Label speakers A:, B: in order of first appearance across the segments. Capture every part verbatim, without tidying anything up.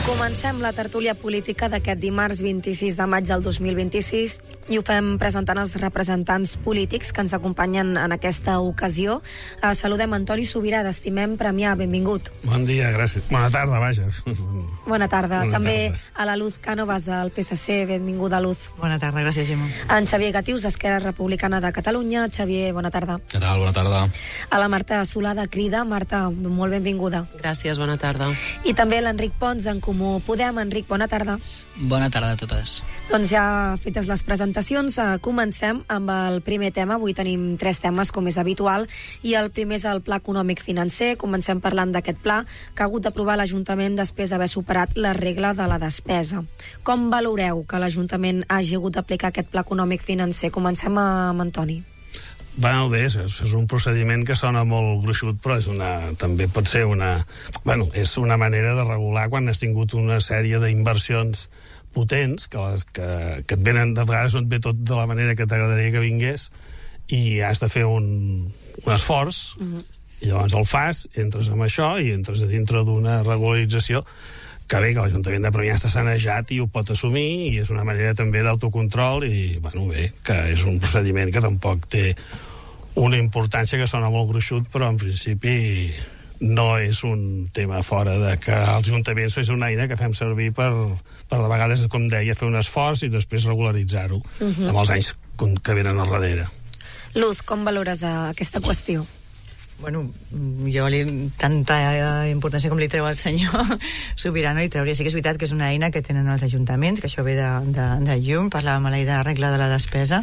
A: Comencem la tertúlia política d'aquest dimarts vint-i-sis de maig del dos mil vint-i-sis i ho fem presentant els representants polítics que ens acompanyen en aquesta ocasió. Uh, saludem Antoni Subirà, d'Estimem Premià. Benvingut.
B: Bon dia, gràcies. Bona tarda, vaja.
A: Bona tarda.
B: Bona
A: També
B: tarda.
A: a la Luz Cánovas, del P S C. Benvinguda, Luz.
C: Bona tarda, gràcies, Gemma.
A: En Xavier Gatius, d'Esquerra Republicana de Catalunya. Xavier, bona tarda.
D: Què tal? Bona tarda.
A: A la Marta Solà, de Crida. Marta, molt benvinguda.
E: Gràcies, bona tarda.
A: I també l'Enric Pons, d'en Comú Podem. Enric, bona tarda.
F: Bona tarda a totes.
A: Doncs ja fetes les presentacions, eh, comencem amb el primer tema. Avui tenim tres temes, com és habitual, i el primer és el Pla Econòmic Financer. Comencem parlant d'aquest pla que ha hagut d'aprovar l'Ajuntament després d'haver superat la regla de la despesa. Com valoreu que l'Ajuntament hagi hagut d'aplicar aquest Pla Econòmic Financer? Comencem amb Antoni.
B: Bueno, bé, és, és un procediment que sona molt gruixut, però és una, també pot ser una... Bueno, és una manera de regular quan has tingut una sèrie d'inversions potents, que, les, que, que et venen, de vegades no et ve tot de la manera que t'agradaria que vingués, i has de fer un, un esforç, uh-huh. i llavors el fas, entres amb això, i entres a dintre d'una regularització que bé, que l'Ajuntament de Premià està sanejat i ho pot assumir, i és una manera també d'autocontrol, i, bueno, bé, que és un procediment que tampoc té una importància, que sona molt gruixut, però en principi no és un tema fora de que els ajuntaments és una eina que fem servir per, per de vegades, com deia, fer un esforç i després regularitzar-ho uh-huh. amb els anys que venen al darrere.
A: Luz, com valores aquesta qüestió?
C: Bueno, jo li, tanta importància com li treu al senyor Subirà no li trauria. Sí que és veritat que és una eina que tenen els ajuntaments, que això ve de, de, de llum, parlàvem a la de regla de la despesa,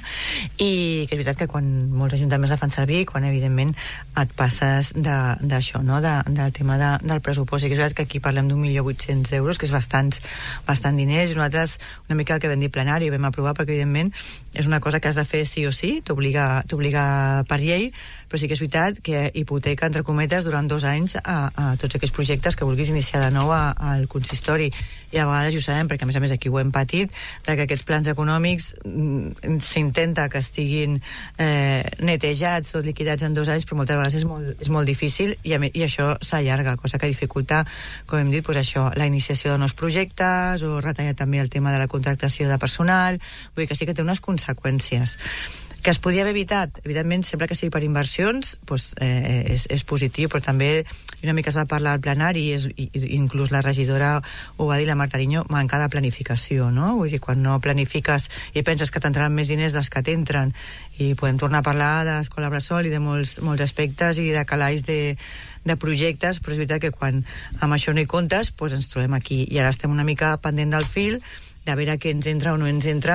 C: i que és veritat que quan molts ajuntaments la fan servir, quan evidentment et passes d'això, no? de, del tema de, del pressupost. I que és veritat que aquí parlem d'un milió vuit-cents euros, que és bastant, bastant diners, i nosaltres una mica el que vam dir plenari ho vam aprovar, perquè evidentment és una cosa que has de fer sí o sí, t'obliga per llei, però sí que és veritat que hipoteca, entre cometes, durant dos anys a, a tots aquests projectes que vulguis iniciar de nou a, al consistori. I a vegades ho sabem, perquè a més a més aquí ho hem patit, de que aquests plans econòmics mm, s'intenta que estiguin eh, netejats, tot liquidats en dos anys, però moltes vegades és molt, és molt difícil, i, a, i això s'allarga, cosa que dificulta, com hem dit, pues això, la iniciació de nous projectes, o retallar també el tema de la contractació de personal. Vull dir que sí que té unes conseqüències. Que es podia haver evitat, evidentment, sempre que sigui per inversions, doncs, eh, és, és positiu, però també una mica es va parlar al plenari, i, és, i inclús la regidora ho va dir, la Marta Ariño, manca de planificació, no? Vull dir, quan no planifiques i penses que t'entraran més diners dels que t'entren, i podem tornar a parlar d'escola bressol i de molts, molts aspectes i de calaix de, de projectes, però és veritat que quan amb això no hi comptes, doncs ens trobem aquí, i ara estem una mica pendent del fil, de veure què ens entra o no ens entra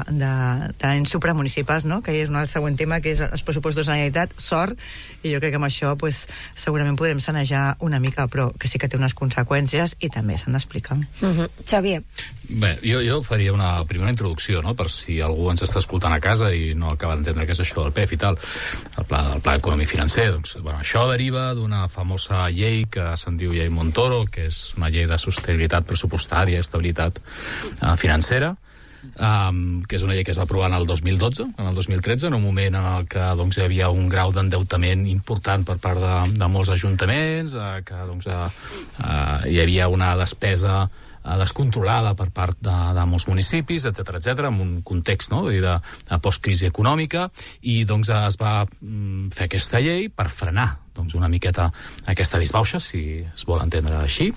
C: d'ens supramunicipals, no? Que és un següent tema, que és els pressupostos de la Generalitat, sort, i jo crec que amb això pues, segurament podrem sanejar una mica, però que sí que té unes conseqüències i també s'han d'explicar.
A: Uh-huh. Xavier.
D: Bé, jo, jo faria una primera introducció, no?, per si algú ens està escoltant a casa i no acaba d'entendre què és això del P E F i tal, el Pla, el pla Econòmic Financer. Doncs, bueno, això deriva d'una famosa llei que se'n diu llei Montoro, que és una llei de sostenibilitat pressupostària i estabilitat uh, financera, Um, que és una llei que es va aprovar en el dos mil dotze, en el dos mil tretze, en un moment en el que doncs, hi havia un grau d'endeutament important per part de, de molts ajuntaments, uh, que doncs, uh, uh, hi havia una despesa uh, descontrolada per part de, de molts municipis, etcètera, etcètera, en un context, no?, de, de postcrisi econòmica, i doncs es va um, fer aquesta llei per frenar doncs, una miqueta aquesta disbauxa, si es vol entendre així,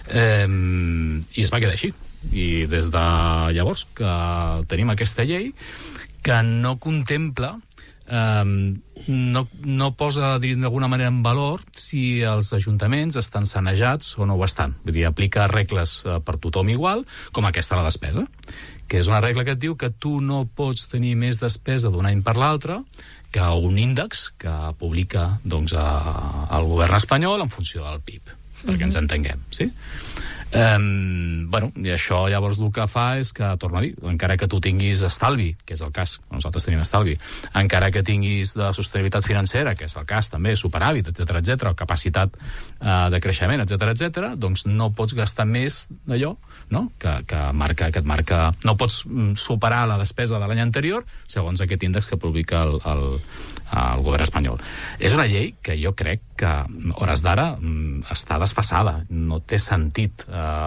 D: um, i es va quedar així. I des de llavors que tenim aquesta llei que no contempla, eh, no, no posa d'alguna manera en valor si els ajuntaments estan sanejats o no ho estan. Vull dir, aplica regles eh, per tothom igual, com aquesta la despesa, que és una regla que et diu que tu no pots tenir més despesa d'un any per l'altre que un índex que publica doncs, a, el govern espanyol en funció del P I B, perquè uh-huh. ens entenguem, sí? Um, bueno, i això llavors el que fa és que, torno a dir, encara que tu tinguis estalvi, que és el cas, nosaltres tenim estalvi, encara que tinguis de sostenibilitat financera, que és el cas també, superàvit, etcètera, etcètera, o capacitat uh, de creixement, etcètera, etcètera, doncs no pots gastar més d'allò, no?, que, que, marca, que et marca... No pots superar la despesa de l'any anterior segons aquest índex que publica el, el, al govern espanyol. És una llei que jo crec que, a hores d'ara, està desfasada, no té sentit.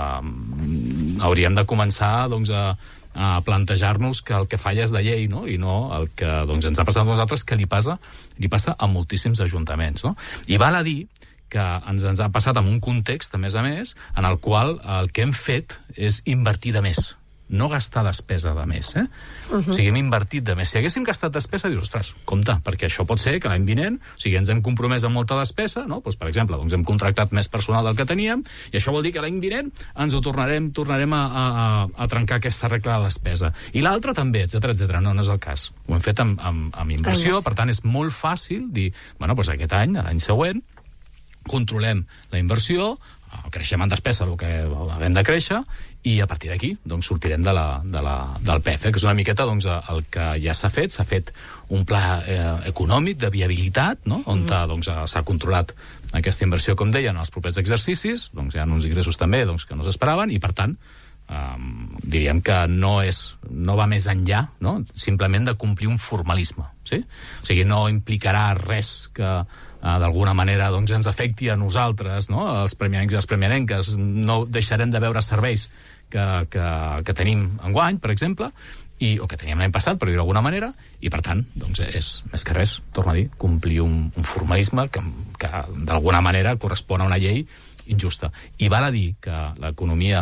D: Uh, hauríem de començar, doncs, a a plantejar-nos que el que falla és de llei, no? I no el que doncs, ens ha passat a nosaltres, que li passa, li passa a moltíssims ajuntaments. No? I val a dir que ens, ens ha passat en un context, a més a més, en el qual el que hem fet és invertir de més, no gastar despesa de més. Eh? Uh-huh. O sigui, hem invertit de més. Si haguéssim gastat despesa, dius, ostres, compte, perquè això pot ser que l'any vinent, o sigui, ens hem compromès amb molta despesa, no? Doncs, per exemple, doncs hem contractat més personal del que teníem, i això vol dir que l'any vinent ens ho tornarem, tornarem a, a, a trencar aquesta regla de despesa. I l'altra també, etcètera, etcètera. No, no és el cas. Ho hem fet amb, amb, amb inversió, per tant, és molt fàcil dir, bueno, doncs aquest any, l'any següent, controlem la inversió, creixem en despesa el que hem de créixer, i a partir d'aquí doncs, sortirem de la, de la, del P E F, que és una miqueta doncs, el que ja s'ha fet. S'ha fet un pla eh, econòmic de viabilitat, no? On mm. doncs, s'ha controlat aquesta inversió, com deia, en els propers exercicis. Doncs, hi ha uns ingressos també doncs, que no s'esperaven, i per tant um, diríem que no, és, no va més enllà, no? Simplement de complir un formalisme. Sí? O sigui, no implicarà res que Uh, d'alguna manera doncs, ens afecti a nosaltres, no? Els premianencs i les premianenques. No deixarem de veure serveis que, que, que tenim enguany, per exemple, i, o que teníem l'any passat, per dir-ho d'alguna manera, i per tant, doncs, és més que res, torno a dir, complir un, un formalisme que, que d'alguna manera correspon a una llei injusta. I val a dir que l'economia,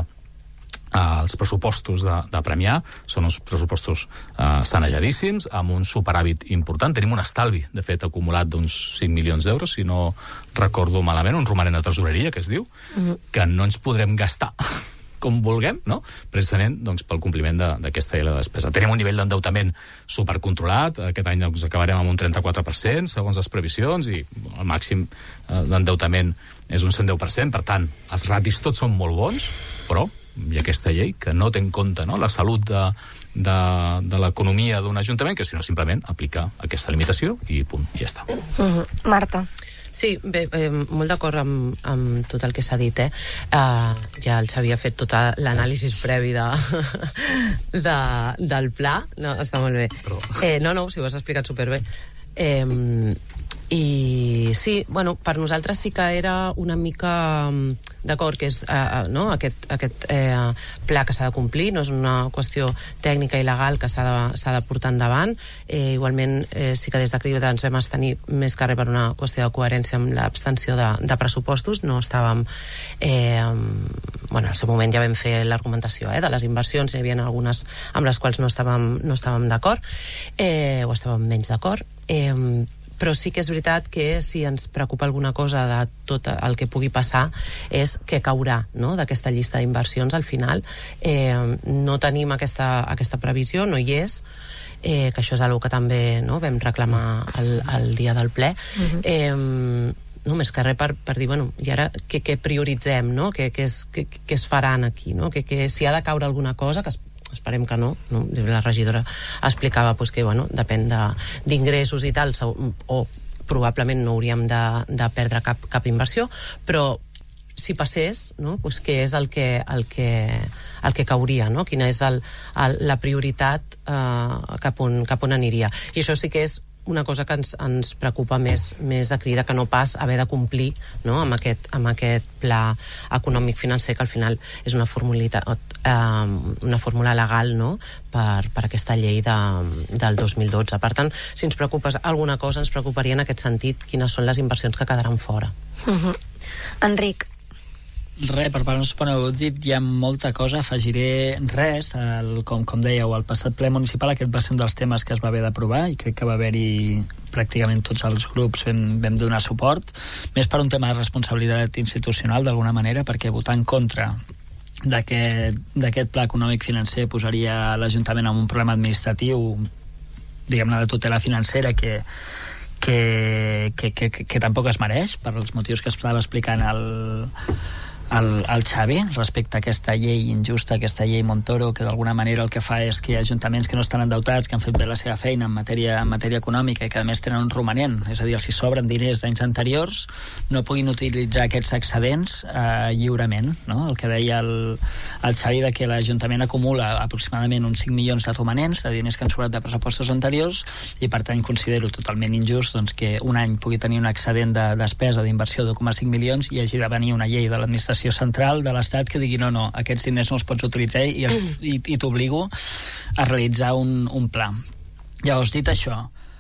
D: els pressupostos de, de Premià són uns pressupostos eh, sanejadíssims, amb un superàvit important. Tenim un estalvi, de fet, acumulat d'uns cinc milions d'euros, si no recordo malament, un romanent de tresoreria, que es diu, mm-hmm. que no ens podrem gastar com vulguem, no? Precisament doncs, pel compliment d'aquesta llei de despesa. Tenim un nivell d'endeutament supercontrolat, aquest any doncs, acabarem amb un trenta-quatre per cent, segons les previsions, i el màxim eh, d'endeutament és un cent deu per cent, per tant, els ratis tots són molt bons, però hi ha aquesta llei que no té en compte, no?, la salut de, de, de l'economia d'un ajuntament, que sinó simplement aplicar aquesta limitació i punt, i ja està.
A: Mm-hmm. Marta.
E: Sí, bé, eh, molt d'acord amb, amb tot el que s'ha dit, eh? Uh, ja el Xavier ha fet tota l'anàlisi previ de, de, del pla. No, està molt bé. Però... Eh, no, no, si ho has explicat superbé. Eh, I sí, bueno, per nosaltres sí que era una mica d'acord que és eh, no? aquest, aquest eh, pla que s'ha de complir, no és una qüestió tècnica i legal que s'ha de, s'ha de portar endavant. Eh, igualment eh, sí que des de Crida ens vam abstenir més que res per una qüestió de coherència amb l'abstenció de, de pressupostos. No estàvem eh, bueno, al seu moment ja vam fer l'argumentació eh, de les inversions, hi havia algunes amb les quals no estàvem, no estàvem d'acord eh, o estàvem menys d'acord. eh, però sí que és veritat que si ens preocupa alguna cosa de tot el que pugui passar és que caurà, no?, d'aquesta llista d'inversions al final. Eh, no tenim aquesta, aquesta previsió, no hi és, eh, que això és una cosa que també no, vam reclamar el, el dia del ple. Uh-huh. eh, no, més que res per, per dir, bueno, i ara què, què prioritzem, no? Què, què, es, què, què es faran aquí, no? Que, que si ha de caure alguna cosa, que es esperem que no, no? La regidora explicava pues, que bueno, depèn d'ingressos i tal, o probablement no hauríem de, de perdre cap, cap inversió, però si passés, no? Pues què és el que, el que, el que cauria, no? Quina és el, el, la prioritat eh, cap, on, cap on aniria. I això sí que és una cosa que ens, ens preocupa més, més a Crida, que no pas haver de complir, no?, amb, aquest, amb aquest pla econòmic financer, que al final és una, eh, una fórmula legal, no?, per, per aquesta llei de, del dos mil dotze. Per tant, si ens preocupa alguna cosa, ens preocuparia en aquest sentit quines són les inversions que quedaran fora.
A: Uh-huh. Enric.
F: Res, per part nostra, heu dit, hi ha molta cosa, afegiré res, el, com, com dèieu, al passat ple municipal aquest va ser un dels temes que es va haver d'aprovar i crec que va haver-hi pràcticament tots els grups vam, vam donar suport, més per un tema de responsabilitat institucional d'alguna manera, perquè votar en contra d'aquest pla econòmic financer posaria l'Ajuntament en un problema administratiu, diguem-ne, de tutela financera que Que, que, que, que tampoc es mereix per als motius que estava explicant el, el, el Xavi respecte a aquesta llei injusta, aquesta llei Montoro, que d'alguna manera el que fa és que ajuntaments que no estan endeutats, que han fet bé la seva feina en matèria, en matèria econòmica i que a més tenen un romanent, és a dir, si sobren diners d'anys anteriors, no puguin utilitzar aquests excedents eh, lliurement, no? El que deia el, el Xavi de que l'Ajuntament acumula aproximadament uns cinc milions de romanents, de diners que han sobrat de pressupostos anteriors, i per tant considero totalment injust doncs, que un any pugui tenir un excedent de despesa d'inversió de un coma cinc milions i hagi de venir una llei de l'administració central de l'Estat que digui no, no, aquests diners no els pots utilitzar i, i, i t'obligo a realitzar un, un pla. Llavors, dit això,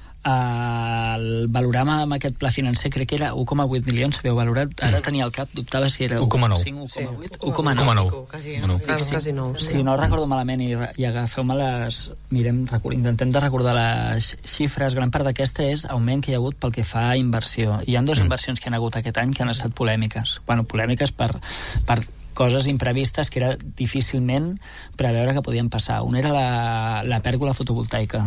F: el valorama amb aquest pla financer crec que era un coma vuit milions, s'havia valorat, ara tenia el cap, dubtava si era
D: un coma nou.
F: cinc, un coma vuit, un coma nou.
E: Quasi nou.
F: Si no recordo malament i, i agafeu-me les... Mirem, intentem de recordar les xifres, gran part d'aquesta és augment que hi ha hagut pel que fa a inversió. Hi ha dues mm. inversions que han hagut aquest any que han estat polèmiques. Bueno, polèmiques per, per coses imprevistes que era difícilment preveure que podien passar. Una era la, la pèrgola fotovoltaica.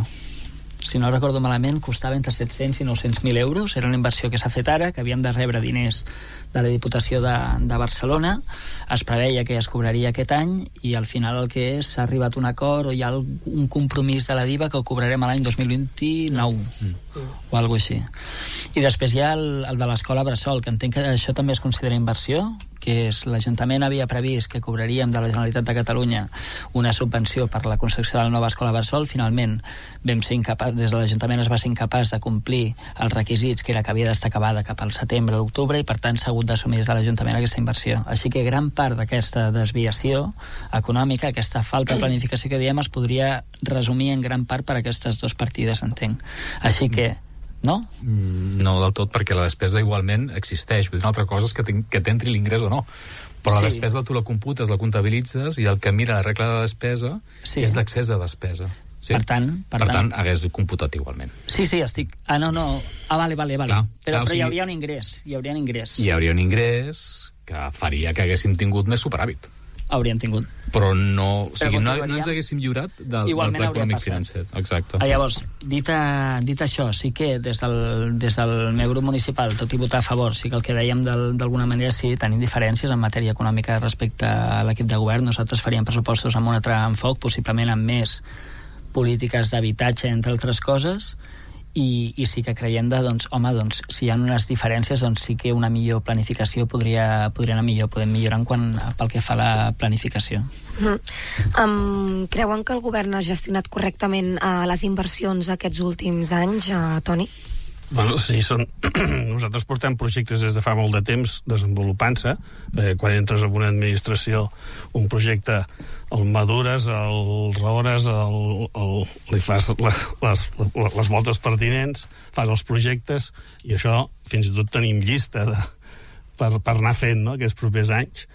F: Si no recordo malament, costava entre set-cents i nou-cents mil euros. Era una inversió que s'ha fet ara, que havíem de rebre diners de la Diputació de, de Barcelona. Es preveia que es cobraria aquest any i al final el que és, s'ha arribat a un acord o hi ha un compromís de la DIVA que el cobrarem a l'any dos mil vint-nou mm. o alguna cosa així. I després hi ha el, el de l'escola Bressol, que entenc que això també es considera inversió, que és l'Ajuntament havia previst que cobraríem de la Generalitat de Catalunya una subvenció per la construcció de la nova escola Bressol. Finalment vam ser incapaç, des de l'Ajuntament es va ser incapaç de complir els requisits, que era que havia d'estar acabada cap al setembre o l'octubre, i per tant s'ha hagut d'assumir des de l'Ajuntament aquesta inversió. Així que gran part d'aquesta desviació econòmica, aquesta falta de planificació que diem, es podria resumir en gran part per aquestes dues partides, entenc. Així que no?
D: No del tot, perquè la despesa igualment existeix. Una altra cosa és que, que t'entri l'ingrés o no. Però sí. La despesa tu la computes, la comptabilitzes, i el que mira la regla de despesa sí. és l'accés de despesa. Sí?
F: Per tant, per,
D: per
F: tant,
D: tant, hagués computat igualment.
F: Sí, sí, estic... Ah, no, no. Ah, vale, vale, vale. Clar, però, clar, però o sigui, hi hauria un ingrés. Hi hauria un ingrés.
D: Hi hauria un ingrés que faria que haguéssim tingut més superàvit.
F: Hauríem tingut.
D: Però no, o sigui, no, no ens haguéssim lliurat del, del pla econòmic financer. Exacte.
F: Ah, llavors, dit, a, dit això, sí que des del, des del meu grup municipal, tot i votar a favor, sí que el que dèiem d'alguna manera, sí, tenim diferències en matèria econòmica respecte a l'equip de govern. Nosaltres faríem pressupostos amb un altre enfoc, possiblement amb més polítiques d'habitatge, entre altres coses, i, i sí que creiem de, doncs, home, doncs, si hi ha unes diferències, doncs sí que una millor planificació podria, podria anar millor, podem millorar en quant, pel que fa a la planificació.
A: Mm. Um, creuen que el govern ha gestionat correctament uh, les inversions aquests últims anys, uh, Toni?
B: Bueno, sí, són... nosaltres portem projectes des de fa molt de temps desenvolupant-se. Eh, quan entres en una administració, un projecte el madures, el raores, el, el, li fas les, les, les voltes pertinents, fas els projectes, i això fins i tot tenim llista de, per, per anar fent, no?, aquests propers anys.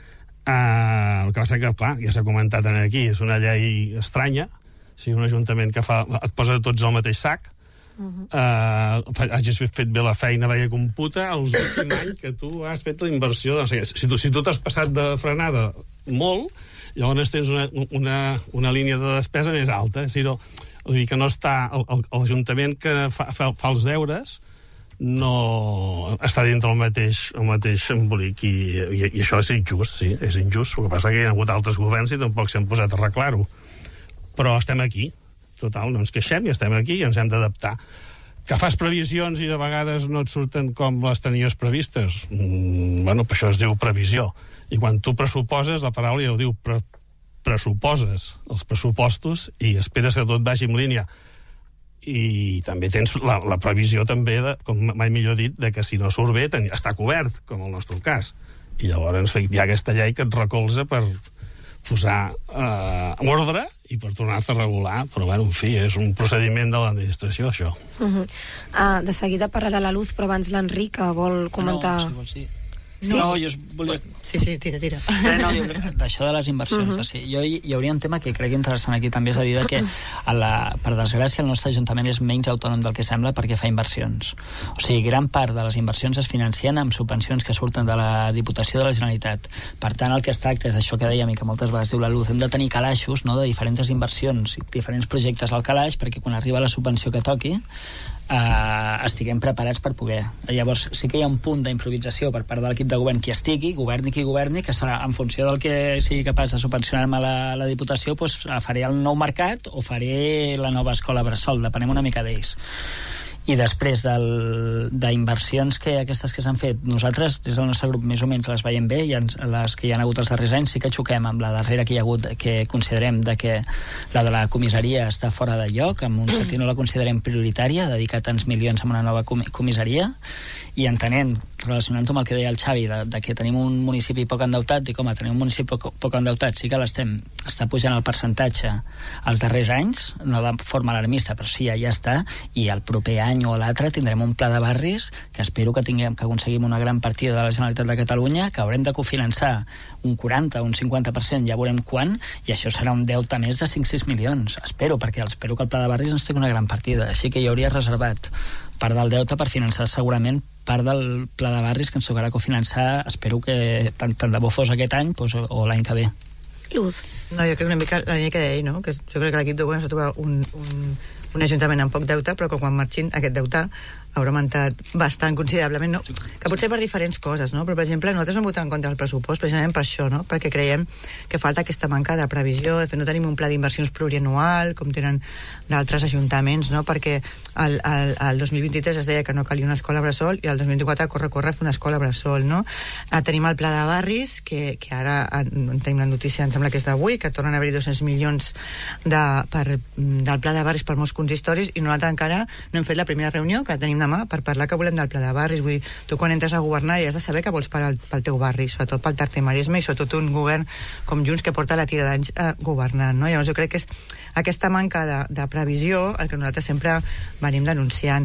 B: Eh, el que passa que, clar, ja s'ha comentat aquí, és una llei estranya. O sigui, un ajuntament que fa, et posa tots al mateix sac. Uh-huh. Uh, hagis fet bé la feina, veia computa els últims anys que tu has fet la inversió, doncs, si tu si tu t'has passat de frenada molt, llavors tens una, una, una línia de despesa més alta. Si no, vull dir que no està l'Ajuntament que fa, fa, fa els deures no està dintre el mateix, el mateix embolic, i, i, i això és injust, sí, és injust. El que passa que hi ha hagut altres governs i tampoc s'han posat a arreglar-ho, però estem aquí. Total, no ens queixem i estem aquí i ens hem d'adaptar. Que fas previsions i de vegades no et surten com les tenies previstes, mm, bueno, per això es diu previsió. I quan tu pressuposes, la paraula ja ho diu, pre pressuposes els pressupostos i esperes que tot vagi en línia. I també tens la, la previsió també, de, com mai millor dit, de que si no surt bé està cobert, com el nostre cas. I llavors hi ha aquesta llei que et recolza per posar eh, ordre i per tornar-te a regular, però bueno, en fi, és un procediment de l'administració, això. Uh -huh.
A: uh, de seguida parlarà la Luz, però abans l'Enric vol comentar...
F: No, si vols, sí. Sí? No, jo volia...
C: Sí, sí, tira, tira.
F: Eh, no, jo crec d'això de les inversions, uh -huh. sí. Jo hi, hi hauria un tema que crec interessant aquí també, és a dir, que a la, per desgràcia el nostre Ajuntament és menys autònom del que sembla perquè fa inversions. O sigui, gran part de les inversions es financien amb subvencions que surten de la Diputació de la Generalitat. Per tant, el que es tracta és això que dèiem i que moltes vegades diu la Luz, hem de tenir calaixos, no?, de diferents inversions i diferents projectes al calaix, perquè quan arriba la subvenció que toqui Uh, estiguem preparats per poder. Llavors sí que hi ha un punt d'improvisació per part de l'equip de govern qui estigui, governi qui governi, que serà en funció del que sigui capaç de subvencionar-me la, la Diputació, doncs faré el nou mercat o faré la nova escola Bressol, depenem una mica d'ells. I després d'inversions que aquestes que s'han fet, nosaltres des del nostre grup més o menys les veiem bé, i ens, les que hi ha hagut els darrers anys sí que xoquem amb la darrera que hi ha hagut, que considerem de que la de la comissaria està fora de lloc, en un sentit no la considerem prioritària, dedicar tants milions a una nova comissaria, i entenent, relacionant-ho amb el que deia el Xavi, de, de que tenim un municipi poc endeutat, i com a tenir un municipi poc, poc endeutat sí que l'estem, està pujant el percentatge els darrers anys, no de forma alarmista, però sí, ja està, i el proper any o l'altre tindrem un pla de barris que espero que tinguem, que aconseguim una gran partida de la Generalitat de Catalunya, que haurem de cofinançar un quaranta o un cinquanta per cent, ja veurem quan, i això serà un deute més de cinc sis milions, espero, perquè espero que el pla de barris ens tingui una gran partida, així que jo hauria reservat part del deute per finançar segurament part del pla de barris que ens tocarà cofinançar, espero que tant, tant de bo fos aquest any doncs, o, o l'any que ve.
A: Luz.
C: No, jo crec una mica la línia que deia, no? Que jo crec que l'equip de govern s'ha trobat un, un, un ajuntament amb poc deute, però que quan marxin aquest deute haurà augmentat bastant considerablement, no? Que potser per diferents coses, no? Però, per exemple, nosaltres vam votar en contra del pressupost precisament per això, no? Perquè creiem que falta aquesta manca de previsió, de fet no tenim un pla d'inversions plurianual, com tenen d'altres ajuntaments, no? Perquè el, el, el dos mil vint-i-tres es deia que no calia una escola bressol i el dos mil vint-i-quatre corre, corre a fer una escola bressol, no? Eh, tenim el pla de barris, que, que ara en tenim la notícia, em sembla que és d'avui, que tornen a haver-hi dos-cents milions de, per, del pla de barris per molts consistoris, i nosaltres encara no hem fet la primera reunió, que tenim demà, per parlar que volem del pla de barris. Vull dir, tu quan entres a governar i has de saber què vols pel, pel teu barri, sobretot pel tercer maresme i sobretot un govern com Junts que porta la tira d'anys eh, governant, no? Llavors jo crec que és aquesta manca de, de previsió el que nosaltres sempre venim denunciant.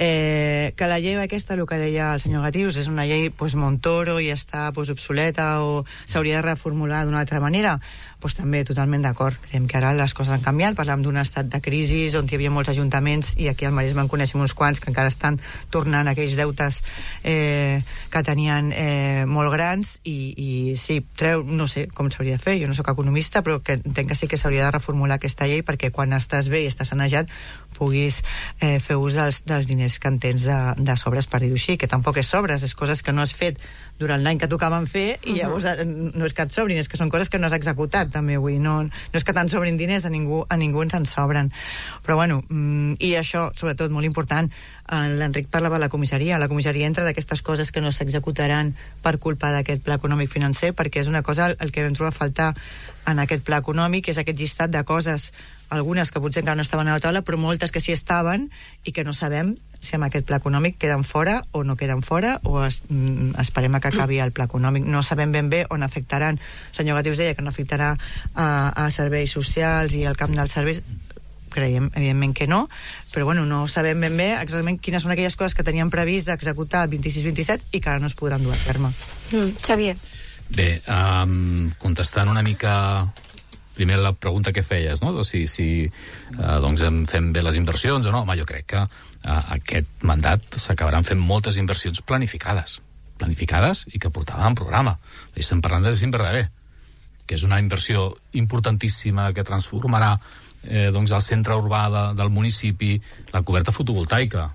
C: Eh, que la llei aquesta, el que deia el senyor Gatius, és una llei pues, Montoro i està pues, obsoleta o s'hauria de reformular d'una altra manera, pues, també totalment d'acord. Creiem que ara les coses han canviat, parlàvem d'un estat de crisi on hi havia molts ajuntaments i aquí al Maresme en coneixem uns quants que encara estan tornant aquells deutes eh, que tenien eh, molt grans i, i sí, treu, no sé com s'hauria de fer, jo no sóc economista, però que entenc que sí que s'hauria de reformular aquesta llei perquè quan estàs bé i estàs sanejat puguis eh, fer ús dels, dels diners que en tens de, de sobres, per dir-ho així, que tampoc és sobres, és coses que no has fet durant l'any que tocaven fer i llavors no és que et sobrin, és que són coses que no has executat també, vull no, no és que te'n sobrin diners, a ningú, a ningú ens en sobren, però bueno mm, i això, sobretot, molt important, l'Enric parlava de la comissaria, la comissaria entra d'aquestes coses que no s'executaran per culpa d'aquest pla econòmic financer, perquè és una cosa el que vam trobar a faltar en aquest pla econòmic, és aquest llistat de coses, algunes que potser encara no estaven a la taula, però moltes que sí estaven i que no sabem si amb aquest pla econòmic queden fora o no queden fora, o es, mm, esperem a que acabi el pla econòmic. No sabem ben bé on afectaran. El senyor Gatius deia que no afectarà a, a serveis socials i al camp dels serveis. Creiem, evidentment, que no, però bueno, no sabem ben bé exactament quines són aquelles coses que teníem previst d'executar el vint-i-sis vint-i-set i que ara no es podran dur a terme.
A: Mm, Xavier.
D: Bé, um, contestant una mica primer la pregunta que feies, no? Si, si uh, doncs fem bé les inversions o no. Home, jo crec que uh, aquest mandat s'acabaran fent moltes inversions planificades, planificades i que portaven programa. Estem parlant de Desinverdaguer, que és una inversió importantíssima que transformarà eh, doncs el centre urbà de, del municipi, la coberta fotovoltaica,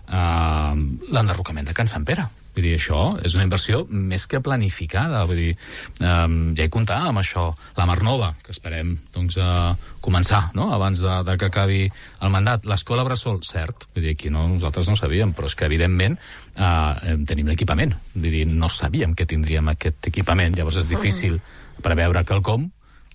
D: eh, l'enderrocament de Can Sant Pere. Vull dir, això és una inversió més que planificada. Vull dir, um, ja hi comptàvem amb això. La Mar Nova, que esperem doncs, uh, començar, no?, abans de, de que acabi el mandat. L'escola Bressol, cert, vull dir, aquí no, nosaltres no ho sabíem, però és que, evidentment, uh, tenim l'equipament. Vull dir, no sabíem que tindríem aquest equipament. Llavors és difícil preveure quelcom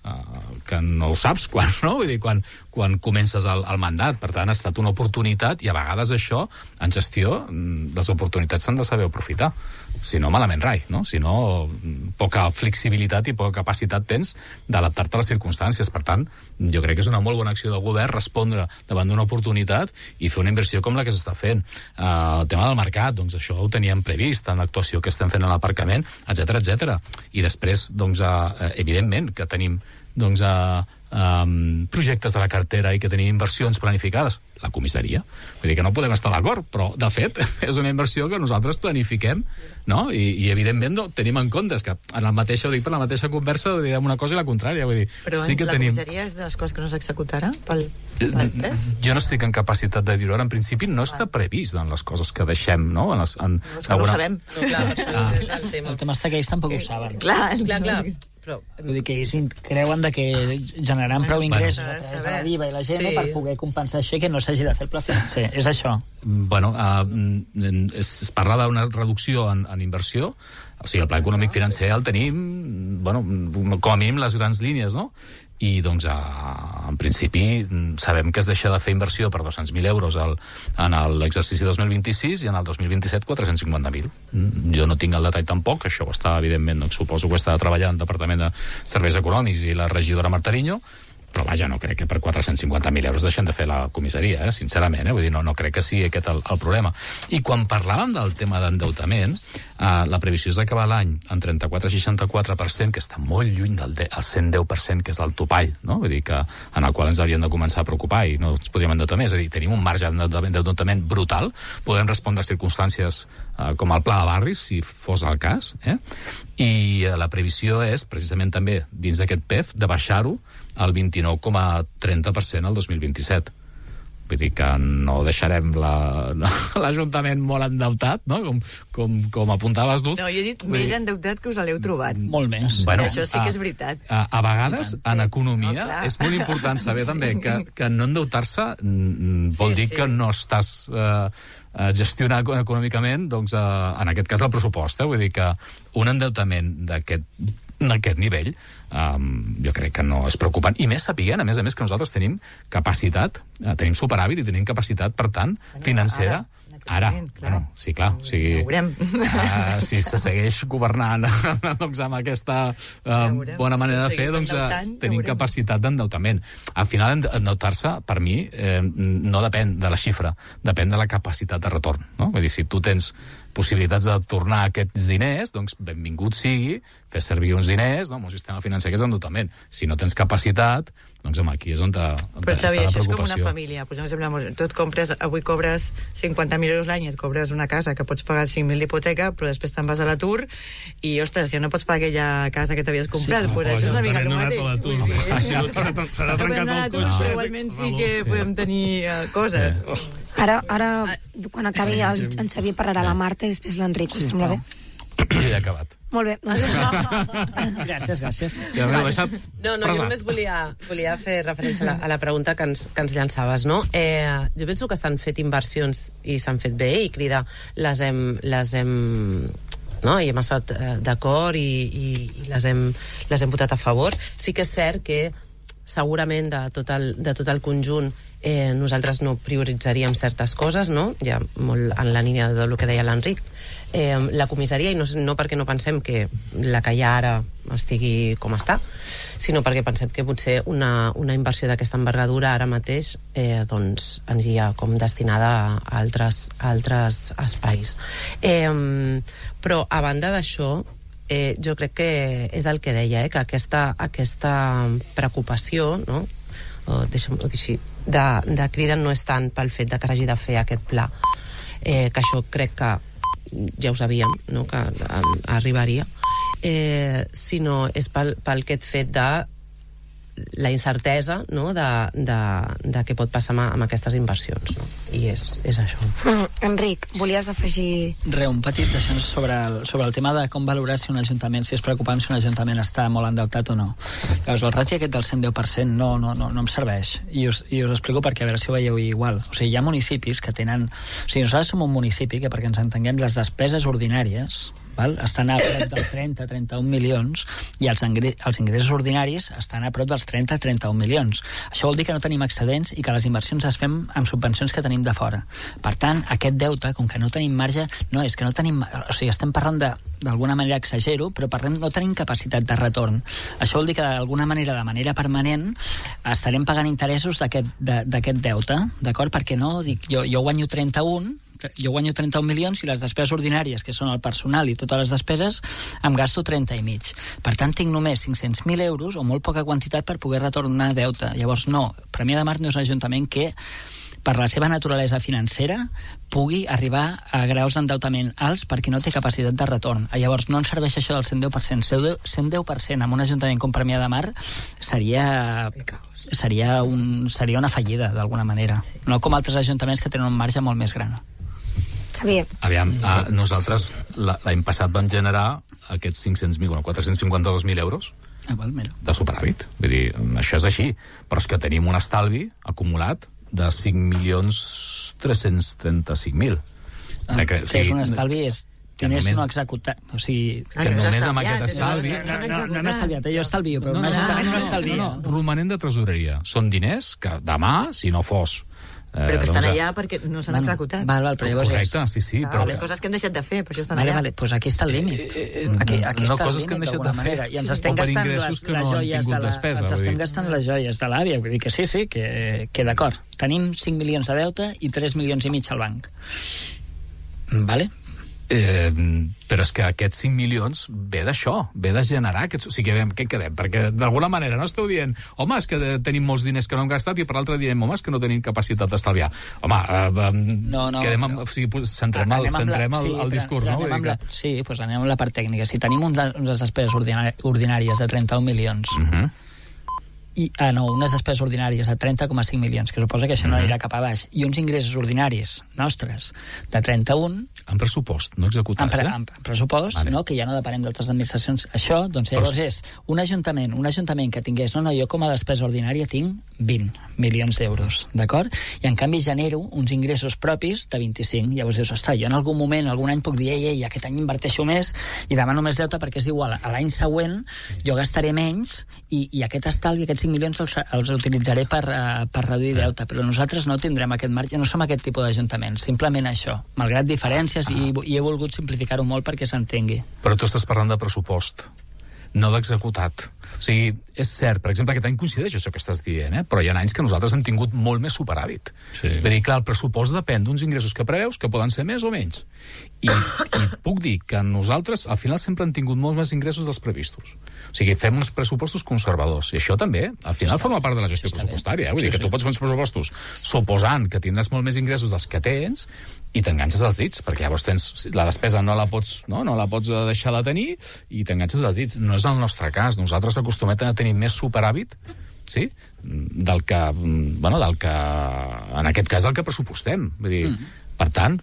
D: Uh, que no ho saps quan, no? Vull dir, quan, quan comences el, el mandat. Per tant, ha estat una oportunitat i a vegades això, en gestió, les oportunitats s'han de saber aprofitar. Si no, malament rai, no? Si no, poca flexibilitat i poca capacitat tens d'adaptar-te a les circumstàncies. Per tant, jo crec que és una molt bona acció del govern respondre davant d'una oportunitat i fer una inversió com la que s'està fent. Uh, el tema del mercat, doncs això ho teníem previst en l'actuació que estem fent a l'aparcament, etcètera, etcètera. I després, doncs, uh, evidentment, que tenim doncs, uh, um, projectes de la cartera i que tenim inversions planificades? La comissaria. Vull dir que no podem estar d'acord, però, de fet, és una inversió que nosaltres planifiquem, no? I, i evidentment, no, tenim en compte que en el mateix, ho dic per la mateixa conversa, diguem una cosa i la contrària. Vull dir,
C: però
D: sí que
C: la
D: tenim...
C: comissaria és de les coses que no s'executarà pel, pel P E F?
D: Jo no estic en capacitat de dir-ho. En principi no està previst en les coses que deixem, no? En les, en,
C: no, és que no ho sabem.
E: No, clar, ah. és el tema.
F: El tema està que ells tampoc ho saben.
C: Clar,
E: clar, clar. Però,
F: vull dir que ells creuen de que generaran prou ingressos
C: bueno,
F: a través de l'I V A i la G M
E: sí.
F: per poder compensar això i que no s'hagi de fer el pla financer. És això.
D: Bueno, uh, es, es parla d'una reducció en, en inversió, o sigui, el pla econòmic financer el tenim, bueno, com a mínim les grans línies, no? I doncs a, en principi sabem que es deixa de fer inversió per dos-cents mil euros al, en l'exercici dos mil vint-i-sis i en el dos mil vint-i-set quatre-cents cinquanta mil. Jo no tinc el detall tampoc, això ho està evidentment, doncs, suposo que ho està treballant el Departament de Serveis Econòmics i la regidora Martariño, però vaja, no crec que per quatre-cents cinquanta mil euros deixen de fer la comissaria, eh? Sincerament, eh? Vull dir, no, no crec que sigui aquest el, el problema. I quan parlàvem del tema d'endeutament, eh, la previsió és d'acabar l'any en trenta-quatre coma seixanta-quatre per cent, que està molt lluny del de, el cent deu per cent, que és el topall, no? Vull dir que en el qual ens hauríem de començar a preocupar i no ens podríem endeutar més. És a dir, tenim un marge d'endeutament brutal, podem respondre a circumstàncies eh, com el pla de barris, si fos el cas, eh? I eh, la previsió és, precisament també, dins d'aquest P E F, de baixar-ho al vint-i-nou coma trenta per cent al dos mil vint-i-set. Vull dir que no deixarem l'Ajuntament la, molt endeutat, no? Com, com, com apuntaves tu.
C: No, jo he dit Vull més dir... endeutat que us l'heu trobat.
F: Molt més.
C: Bueno, això sí que és veritat.
D: A, a vegades, en economia,
C: no,
D: és molt important saber sí. també que, que no endeutar-se vol
C: sí,
D: dir
C: sí.
D: que no estàs... Eh, gestionar econòmicament, doncs, eh, en aquest cas el pressupost, eh? Vull dir que un endeutament d'aquest d'aquest nivell, um, jo crec que no és preocupant. I més sapiguent, a més a més, que nosaltres tenim capacitat, eh, tenim superàvit i tenim capacitat, per tant, financera. Ara, bueno, sí, clar, o sigui, uh, si se segueix governant doncs, amb aquesta uh, bona manera de fer, doncs uh, tenim capacitat d'endeutament. Al final, endeutar-se, per mi, eh, no depèn de la xifra, depèn de la capacitat de retorn, no? Vull dir, si tu tens possibilitats de tornar aquests diners, doncs benvingut sigui fer servir uns diners, no, amb un sistema financer que és endeutament. Si no tens capacitat, doncs home, aquí és on, te, on
C: Però,
F: està
C: Xavi,
F: la
C: preocupació. Però això és com una família. Pues, exemple, tu et compres, avui cobres cinquanta mil euros l'any, et cobres una casa que pots pagar cinc mil d'hipoteca, però després te'n vas a l'atur i, ostres, si no pots pagar aquella casa que t'havies comprat, sí, pues, això és una mica el mateix.
B: S'ha trencat el cotxe.
C: Igualment sí que podem tenir uh, coses.
A: Ara, ara, quan acabi el, en Xavier parlarà la Marta i després l'Enric, us sembla bé?
D: Ja he acabat.
A: Molt bé. Doncs...
F: gràcies, gràcies.
D: Ja m'heu deixat
E: no, no, jo només volia, volia fer referència a la, a la pregunta que ens, que ens llançaves, no? Eh, jo penso que s'han fet inversions i s'han fet bé i crida, les hem... Les hem no? I hem estat eh, d'acord i, i, i les, hem, les hem votat a favor. Sí que és cert que segurament de tot el, de tot el conjunt eh, nosaltres no prioritzaríem certes coses, no? Ja molt en la línia del que deia l'Enric. Eh, la comissaria, i no, no perquè no pensem que la que hi ha ara estigui com està, sinó perquè pensem que potser una, una inversió d'aquesta envergadura ara mateix eh, doncs aniria com destinada a altres, a altres espais. Eh, però a banda d'això, eh, jo crec que és el que deia, eh, que aquesta, aquesta preocupació, no? o deixa'm-ho dir així, de, de Crida no és tant pel fet de que s'hagi de fer aquest pla, eh, que això crec que ja ho sabíem, no? Que arribaria, eh, sinó és pel, pel aquest fet de la incertesa, no? de, de, de què pot passar amb, amb aquestes inversions, no? I és, és això.
A: Mm, Enric, volies afegir...
F: Re, un petit d'això sobre el, sobre el tema de com valorar si un ajuntament, si és preocupant si un ajuntament està molt endeutat o no. Llavors, el rati aquest del cent deu per cent no, no, no, no em serveix. I us, I us explico perquè a veure si ho veieu igual. O sigui, hi ha municipis que tenen... O sigui, nosaltres som un municipi que, perquè ens entenguem, les despeses ordinàries... Val? Estan a prop dels trenta a trenta-un milions i els, els ingressos ordinaris estan a prop dels trenta a trenta-un milions. Això vol dir que no tenim excedents i que les inversions es fem amb subvencions que tenim de fora. Per tant, aquest deute, com que no tenim marge, no, és que no tenim... O sigui, estem parlant de, d'alguna manera exagero, però parlem, no tenim capacitat de retorn. Això vol dir que d'alguna manera, de manera permanent, estarem pagant interessos d'aquest, de, d'aquest deute, d'acord? Perquè no, dic, jo, jo guanyo trenta-un, jo guanyo trenta-un milions i les despeses ordinàries, que són el personal i totes les despeses, em gasto trenta i mig. Per tant, tinc només cinc-cents mil euros o molt poca quantitat per poder retornar deute. Llavors, no, Premià de Mar no és un ajuntament que, per la seva naturalesa financera, pugui arribar a graus d'endeutament alts perquè no té capacitat de retorn. Llavors, no ens serveix això del cent deu per cent. cent deu per cent en un ajuntament com Premià de Mar seria... seria, un, seria una fallida, d'alguna manera. Sí. No com altres ajuntaments que tenen un marge molt més gran.
A: Xavier.
D: Aviam, a, nosaltres l'any passat vam generar aquests cinc-cents mil, quatre-cents cinquanta-dos mil euros
F: ah, val, mira.
D: de superàvit. Vull dir, això és així. Però és que tenim un estalvi acumulat de cinc milions tres-cents trenta-cinc mil.
F: Ah, que o sigui, és un estalvi... És... diners només... no executat, o sigui...
D: Que només estalviat, amb aquest estalvi...
F: No, no, no hem estalviat, jo estalvio, però no, no, no, no estalvia.
D: No, no, romanent de tresoreria. Són diners que demà, si no fos...
C: Eh, però que estan doncs, allà perquè no s'han bueno, executat.
F: Val, val, però llavors
D: correcte, sí, sí.
C: Ah,
D: però...
C: les coses que hem deixat de fer, per això estan
F: vale,
C: allà.
F: Vale, doncs aquí està el límit.
D: Eh, eh, aquí, aquí no, està coses el límit, que hem deixat de fer.
F: I ens estem gastant les, les joies de la, despesa, ens estem gastant les joies de l'àvia. Vull dir que sí, sí, que, que d'acord. Tenim cinc milions de deute i tres milions i mig al banc. Vale?
D: Eh, però és que aquests cinc milions ve d'això, ve de generar aquests, o sigui, què quedem? Perquè d'alguna manera no esteu dient, home, és que tenim molts diners que no hem gastat i per l'altre diem, home, és que no tenim capacitat d'estalviar. Home, eh, no, no, quedem amb, o sigui, centrem, el, centrem la, el, sí, el discurs, no?
F: La, que... Sí, doncs anem amb la part tècnica. Si tenim unes despeses ordinàries de trenta-un milions uh -huh. i, ah, no, unes despeses ordinàries de trenta coma cinc milions, que suposa que això no anirà cap a baix, i uns ingressos ordinaris nostres de trenta-un...
D: En pressupost, no executats,
F: en, pre
D: eh?
F: En pressupost, vale. No, que ja no depenem d'altres administracions. Això, doncs, llavors Però... és un ajuntament, un ajuntament que tingués, no, no, jo com a despesa ordinària tinc vint milions d'euros, d'acord? I en canvi genero uns ingressos propis de vint-i-cinc. Llavors dius, ostres, jo en algun moment, algun any puc dir, ei, ei, aquest any inverteixo més i demano més deute perquè és igual. A l'any següent jo gastaré menys i, i aquest estalvi, aquests cinc milions els, els utilitzaré per, uh, per reduir deute, però nosaltres no tindrem aquest marge, no som aquest tipus d'ajuntament, simplement això, malgrat diferències, ah. i, i he volgut simplificar-ho molt perquè s'entengui.
D: Però tu estàs parlant de pressupost, no d'executat. O sigui, és cert, per exemple, aquest any coincideix això que estàs dient, eh? Però hi ha anys que nosaltres hem tingut molt més superàvit. Sí. Vull dir, clar, el pressupost depèn d'uns ingressos que preveus, que poden ser més o menys. I, i puc dir que nosaltres, al final, sempre hem tingut molts més ingressos dels previstos. O sigui, fem uns pressupostos conservadors. I això també, al final, forma part de la gestió pressupostària. Eh? Vull dir que tu pots fer uns pressupostos suposant que tindràs molt més ingressos dels que tens i t'enganxes als dits, perquè llavors tens la despesa no la pots, no, no la pots deixar de tenir i t'enganxes als dits. No és el nostre cas. Nosaltres acostumem a tenir més superàvit, sí? del que, bueno, del que en aquest cas el que pressupostem. Vull dir, mm. per tant,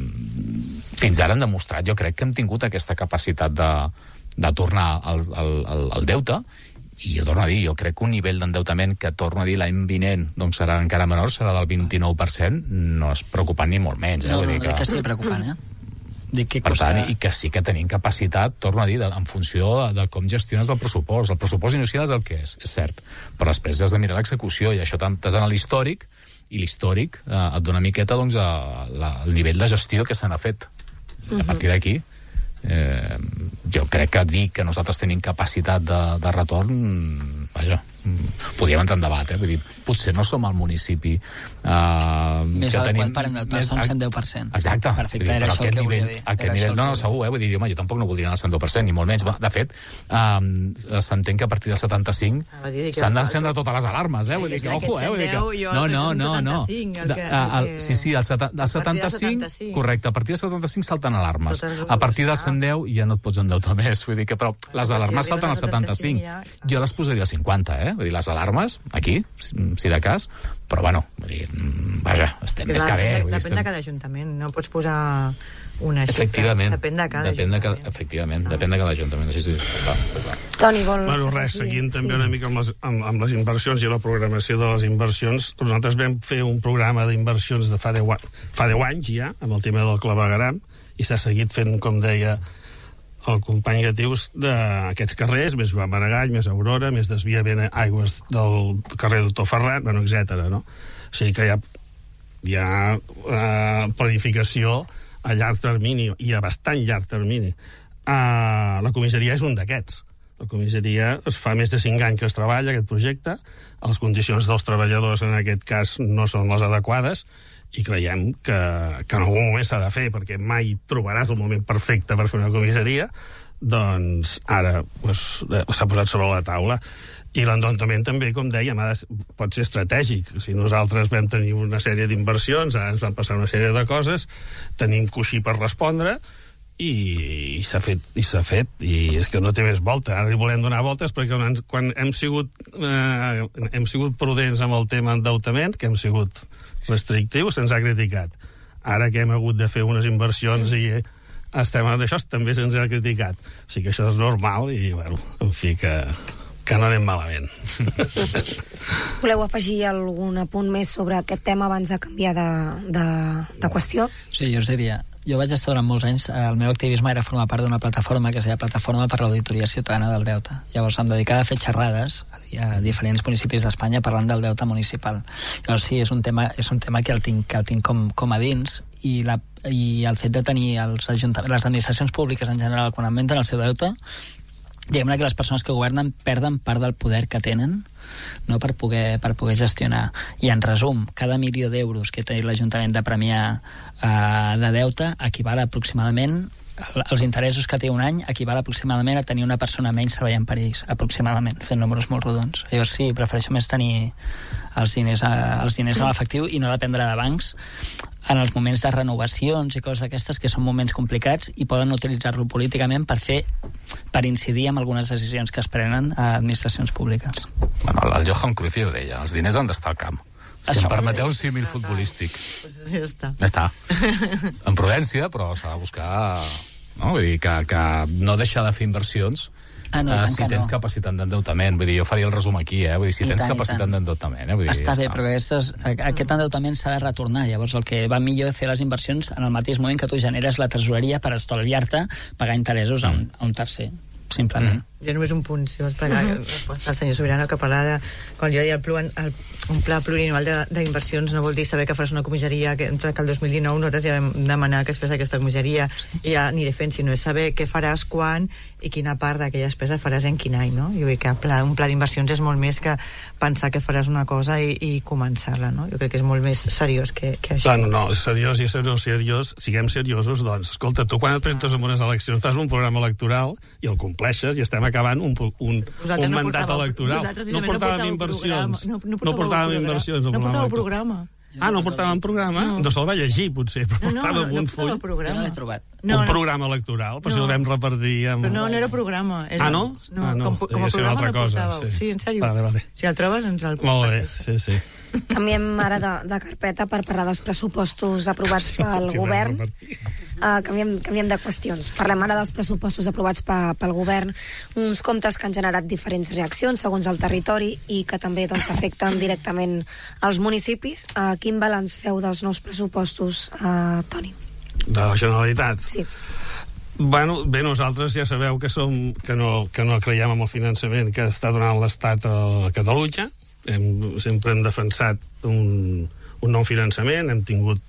D: fins ara hem demostrat, jo crec que hem tingut aquesta capacitat de, de tornar al, al, al, al deute. I jo torno a dir, jo crec que un nivell d'endeutament que torno a dir l'any vinent doncs serà encara menor, serà del vint-i-nou per cent, no és preocupant ni molt menys. Eh?
F: No,
D: Vull
F: no,
D: dir que...
F: que estigui preocupant, eh? Dic que
D: per
F: costa...
D: tant, i que sí que tenim capacitat, torno a dir, de, en funció de, de com gestiones el pressupost. El pressupost inicial és el que és, és cert, però després has de mirar l'execució, i això t'has d'anar a l'històric, i l'històric eh, et dona miqueta doncs, a, la, el nivell de gestió que se n'ha fet. Uh-huh. A partir d'aquí, eh, jo crec que dir que nosaltres tenim capacitat de, de retorn, vaja, podríem entrar en debat, eh? Vull dir, potser no som el municipi eh,
F: més
D: que tenim...
F: per endeutar, som cent deu per cent.
D: Exacte.
F: Perfecte,
D: dir,
F: era això el que
D: nivell,
F: volia dir.
D: Aquest nivell, no, no, segur, eh? Vull dir, home, jo tampoc no voldria anar al cent deu per cent, ni molt menys. De fet, eh, s'entén que a partir del setanta-cinc s'han d'encendre totes les alarmes, eh? Vull dir que, ojo, eh? Vull dir que... No, no, no, no. Sí, sí, el setanta-cinc, correcte, a partir del setanta-cinc salten alarmes. A partir del cent deu ja no et pots endeutar més. Vull dir que, però les alarmes salten al setanta-cinc. Jo les posaria al cinquanta, eh? Vull dir, les alarmes, aquí, si de cas, però bueno, vull dir, vaja, estem més que bé.
C: Depèn de cada ajuntament, no pots posar una xifra.
D: Efectivament.
C: Depèn de cada
D: depèn de cada,
C: ajuntament.
D: efectivament, no. depèn de cada ajuntament. Així sí, clar, clar.
A: Toni, vols...
B: Bueno, res, seguint també una mica amb les, amb, amb les inversions i la programació de les inversions, nosaltres vam fer un programa d'inversions de fa deu, fa deu anys ja, amb el tema del clavegueram, i s'ha seguit fent, com deia el company que dius, d'aquests carrers, més Joan Maragall, més Aurora, més desviament aigües del carrer Doctor Ferran, bueno, etcètera, no? O sigui que hi ha, hi ha eh, planificació a llarg termini, i a bastant llarg termini. Eh, la comissaria és un d'aquests. La comissaria es fa més de cinc anys que es treballa aquest projecte, les condicions dels treballadors en aquest cas no són les adequades, i creiem que, que en algun moment s'ha de fer, perquè mai trobaràs el moment perfecte per fer una comissaria, doncs ara pues, s'ha posat sobre la taula. I l'endeutament també, com dèiem, ha de, pot ser estratègic. Si nosaltres vam tenir una sèrie d'inversions, ara ens van passar una sèrie de coses, tenim coixí per respondre, i, i s'ha fet, i s'ha fet, i és que no té més volta. Ara hi volem donar voltes perquè quan, quan hem sigut eh, hem sigut prudents amb el tema endeutament, que hem sigut restrictius, se'ns ha criticat. Ara que hem hagut de fer unes inversions i estem d'això, també se'ns ha criticat. O sigui que això és normal i, bueno, en fi, que... que no anem malament.
A: Voleu afegir algun apunt més sobre aquest tema abans de canviar de, de, de qüestió? Sí,
F: jo us diria, jo vaig estar durant molts anys, el meu activisme era formar part d'una plataforma que es deia Plataforma per l'Auditoria Ciutadana del Deute. Llavors em dedicava a fer xerrades a diferents municipis d'Espanya parlant del deute municipal. Llavors sí, és un tema, és un tema que el tinc, que el tinc com, com a dins, i, la, i el fet de tenir els ajuntaments, les administracions públiques en general, quan augmenten el seu deute, diguem-ne que les persones que governen perden part del poder que tenen, no, per poder, per poder gestionar. I en resum, cada milió d'euros que té l'Ajuntament de premiar eh, de deute equival aproximadament, els interessos que té un any equival aproximadament a tenir una persona menys treballant per ells, aproximadament, fent números molt rodons. Llavors sí, prefereixo més tenir els diners, a, els diners en efectiu i no dependre de bancs en els moments de renovacions i coses d'aquestes que són moments complicats i poden utilitzar-lo políticament per fer, per incidir en algunes decisions que es prenen a administracions públiques.
D: Bueno, el Johan Cruyff ho deia, els diners han d'estar al camp. Si Això em permeteu un símil futbolístic.
C: Pues ja està.
D: Ja està. En prudència, però s'ha de buscar... No? Vull dir que, que no deixar de fer inversions
F: Ah, no,
D: uh, si tens no. capacitat d'endeutament. Vull dir, jo faria el resum aquí, eh? Vull dir, si I tens tant, capacitat d'endeutament, eh? Vull dir,
F: està
D: ja
F: bé,
D: està.
F: però aquestes, aquest endeutament s'ha de retornar. Llavors el que va millor és fer les inversions en el mateix moment que tu generes la tresoreria per estalviar-te pagar interessos a un, a un tercer, simplement.
C: Mm. Jo només un punt, si vols pagar uh -huh. resposta al senyor Sobirano, que parlava de... Quan jo deia el, plu, el, un pla plurianual d'inversions no vol dir saber que faràs una comissaria que entre que el dos mil dinou nosaltres ja vam demanar que es fes aquesta comissaria i ja aniré fent, sinó és saber què faràs, quan i quina part d'aquella despesa faràs en quin any, no? Jo vull que pla, un pla d'inversions és molt més que pensar que faràs una cosa i, i començar-la, no? Jo crec que és molt més seriós que, que això.
B: No, no, seriós i seriós, seriós, siguem seriosos, doncs, escolta, tu quan et presentes en unes eleccions fas un programa electoral i el compleixes i estem acabant un, un, un
C: no
B: mandat
C: portàveu,
B: electoral. No portàvem inversions.
C: No, no,
B: no portàvem inversions.
C: No portàveu programa.
B: Ah, no portàvem programa? No, no se'l va llegir, potser, però
C: no,
B: portàvem
C: no,
B: un
C: no
B: full.
C: Programa.
F: No l'he trobat.
B: No, un no. programa electoral, però no. si el vam repartir amb...
C: Però no, no era programa. Era...
B: Ah, no?
C: No,
B: ah, no.
C: Com, com a programa
B: altra
C: no
B: cosa,
C: sí.
B: sí.
C: Sí, en sèrio.
B: Vale, vale.
C: Si el trobes, ens el
B: compartis. Molt bé, sí, sí.
A: Canviem ara de, de carpeta per parlar dels pressupostos aprovats pel govern. Uh, canviem, canviem de qüestions. Parlem ara dels pressupostos aprovats pe, pel govern, uns comptes que han generat diferents reaccions segons el territori i que també doncs, afecten directament als municipis. Uh, quin balanç feu dels nous pressupostos, uh, Toni?
B: De la Generalitat?
A: Sí.
B: Bueno, bé, nosaltres ja sabeu que, som, que, no, que no creiem en el finançament que està donant l'Estat a Catalunya. Hem, sempre hem defensat un, un nou finançament, hem tingut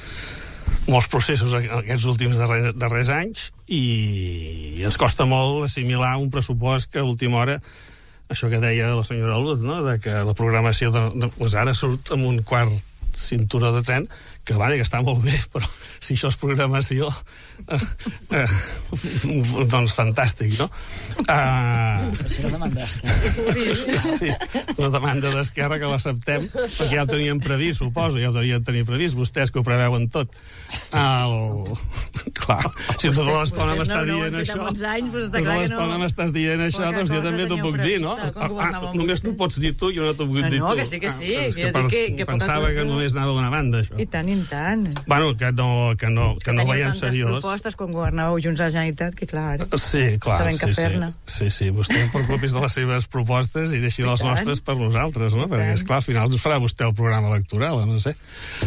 B: molts processos aquests últims darrers, darrers anys i ens costa molt assimilar un pressupost que a última hora, això que deia la senyora Luz, no? De que la programació de, de, pues ara surt amb un quart cinturó de tren que, vale, que està molt bé, però si això és programació eh, eh, doncs fantàstic, no? Uh,
F: és una demanda d'Esquerra.
B: Sí, sí, una demanda d'Esquerra que l'acceptem perquè ja ho teníem previst, suposo, ja ho tenien tenir previst, vostès que ho preveuen tot. El... Clar, si tota l'estona m'està dient això, tota l'estona m'estàs dient això, doncs jo també t'ho puc dir, no? Ah, només t'ho pots dir tu, jo no t'ho puc dir tu.
C: No, que sí, que sí.
B: Pensava que només anava d'una banda, això.
C: I tant, i tant.
B: Bueno, que no, que no, que no veiem seriós.
C: Propostes quan governàveu Junts a la Generalitat, que clar, ara
B: sí, clar,
C: sabem què
B: sí,
C: fer-ne.
B: Sí, sí, vostè no preocupis de les seves propostes i deixi les nostres per nosaltres, no? Perquè, esclar, al final ens farà vostè el programa electoral, no sé.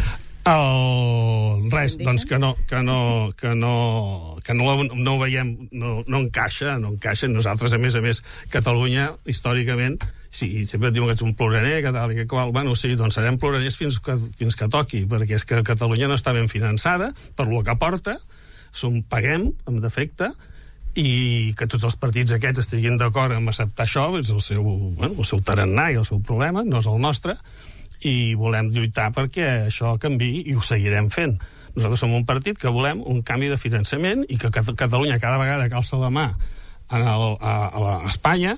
B: El... Res, doncs que no, que no, que no, que no, no ho veiem, no, no encaixa, no encaixa. Nosaltres, a més a més, Catalunya, històricament, sí, sempre diuen que ets un ploraner, que tal i que qual. Bueno, sí, doncs serem ploraners fins que, fins que toqui, perquè és que Catalunya no està ben finançada per lo que porta, som paguem, amb defecte, i que tots els partits aquests estiguin d'acord en acceptar això és el seu, bueno, el seu tarannà i el seu problema, no és el nostre, i volem lluitar perquè això canviï i ho seguirem fent. Nosaltres som un partit que volem un canvi de finançament i que Catalunya cada vegada calça la mà en el, a, a, a Espanya,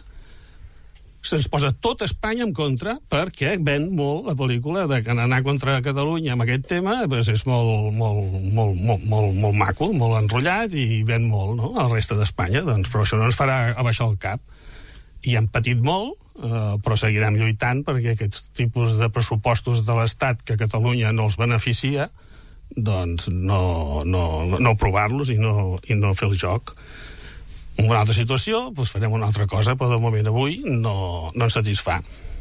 B: se'ns posa tot Espanya en contra perquè ven molt la pel·lícula de que anar contra Catalunya amb aquest tema doncs és molt, molt, molt, molt, molt, molt maco, molt enrotllat i ven molt, no?, a la resta d'Espanya. Doncs, però això no ens farà abaixar el cap. I hem patit molt, eh, però seguirem lluitant perquè aquests tipus de pressupostos de l'Estat que Catalunya no els beneficia, doncs no, no, no aprovar-los i no, i no fer el joc. En una altra situació, doncs farem una altra cosa, però de moment avui no, no ens satisfà.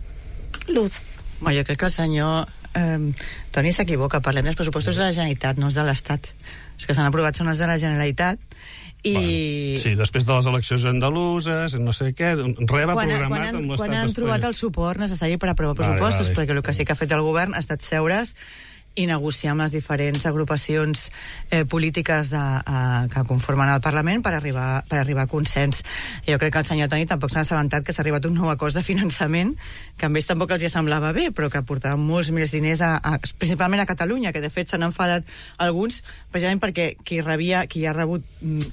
A: Luz.
C: Bueno, jo crec que el senyor eh, Toni s'equivoca. Parlem dels pressupostos de la Generalitat, no els de l'Estat. Els que s'han aprovat són els de la Generalitat. I...
B: Bueno, sí, després de les eleccions andaluses, no sé què, res va
C: quan,
B: programat
C: quan han,
B: amb l'Estat
C: quan han trobat el suport necessari per aprovar pressupostos, vale, vale. Perquè el que sí que ha fet el govern ha estat seure's i negociar amb les diferents agrupacions eh, polítiques de, eh, que conformen el Parlament per arribar, per arribar a consens. Jo crec que el senyor Toni tampoc s'ha assabentat que s'ha arribat un nou acord de finançament que a ells tampoc els hi semblava bé, però que portava molts més diners a, a, principalment a Catalunya, que de fet s'han enfadat alguns precisament perquè qui, rebia, qui ha rebut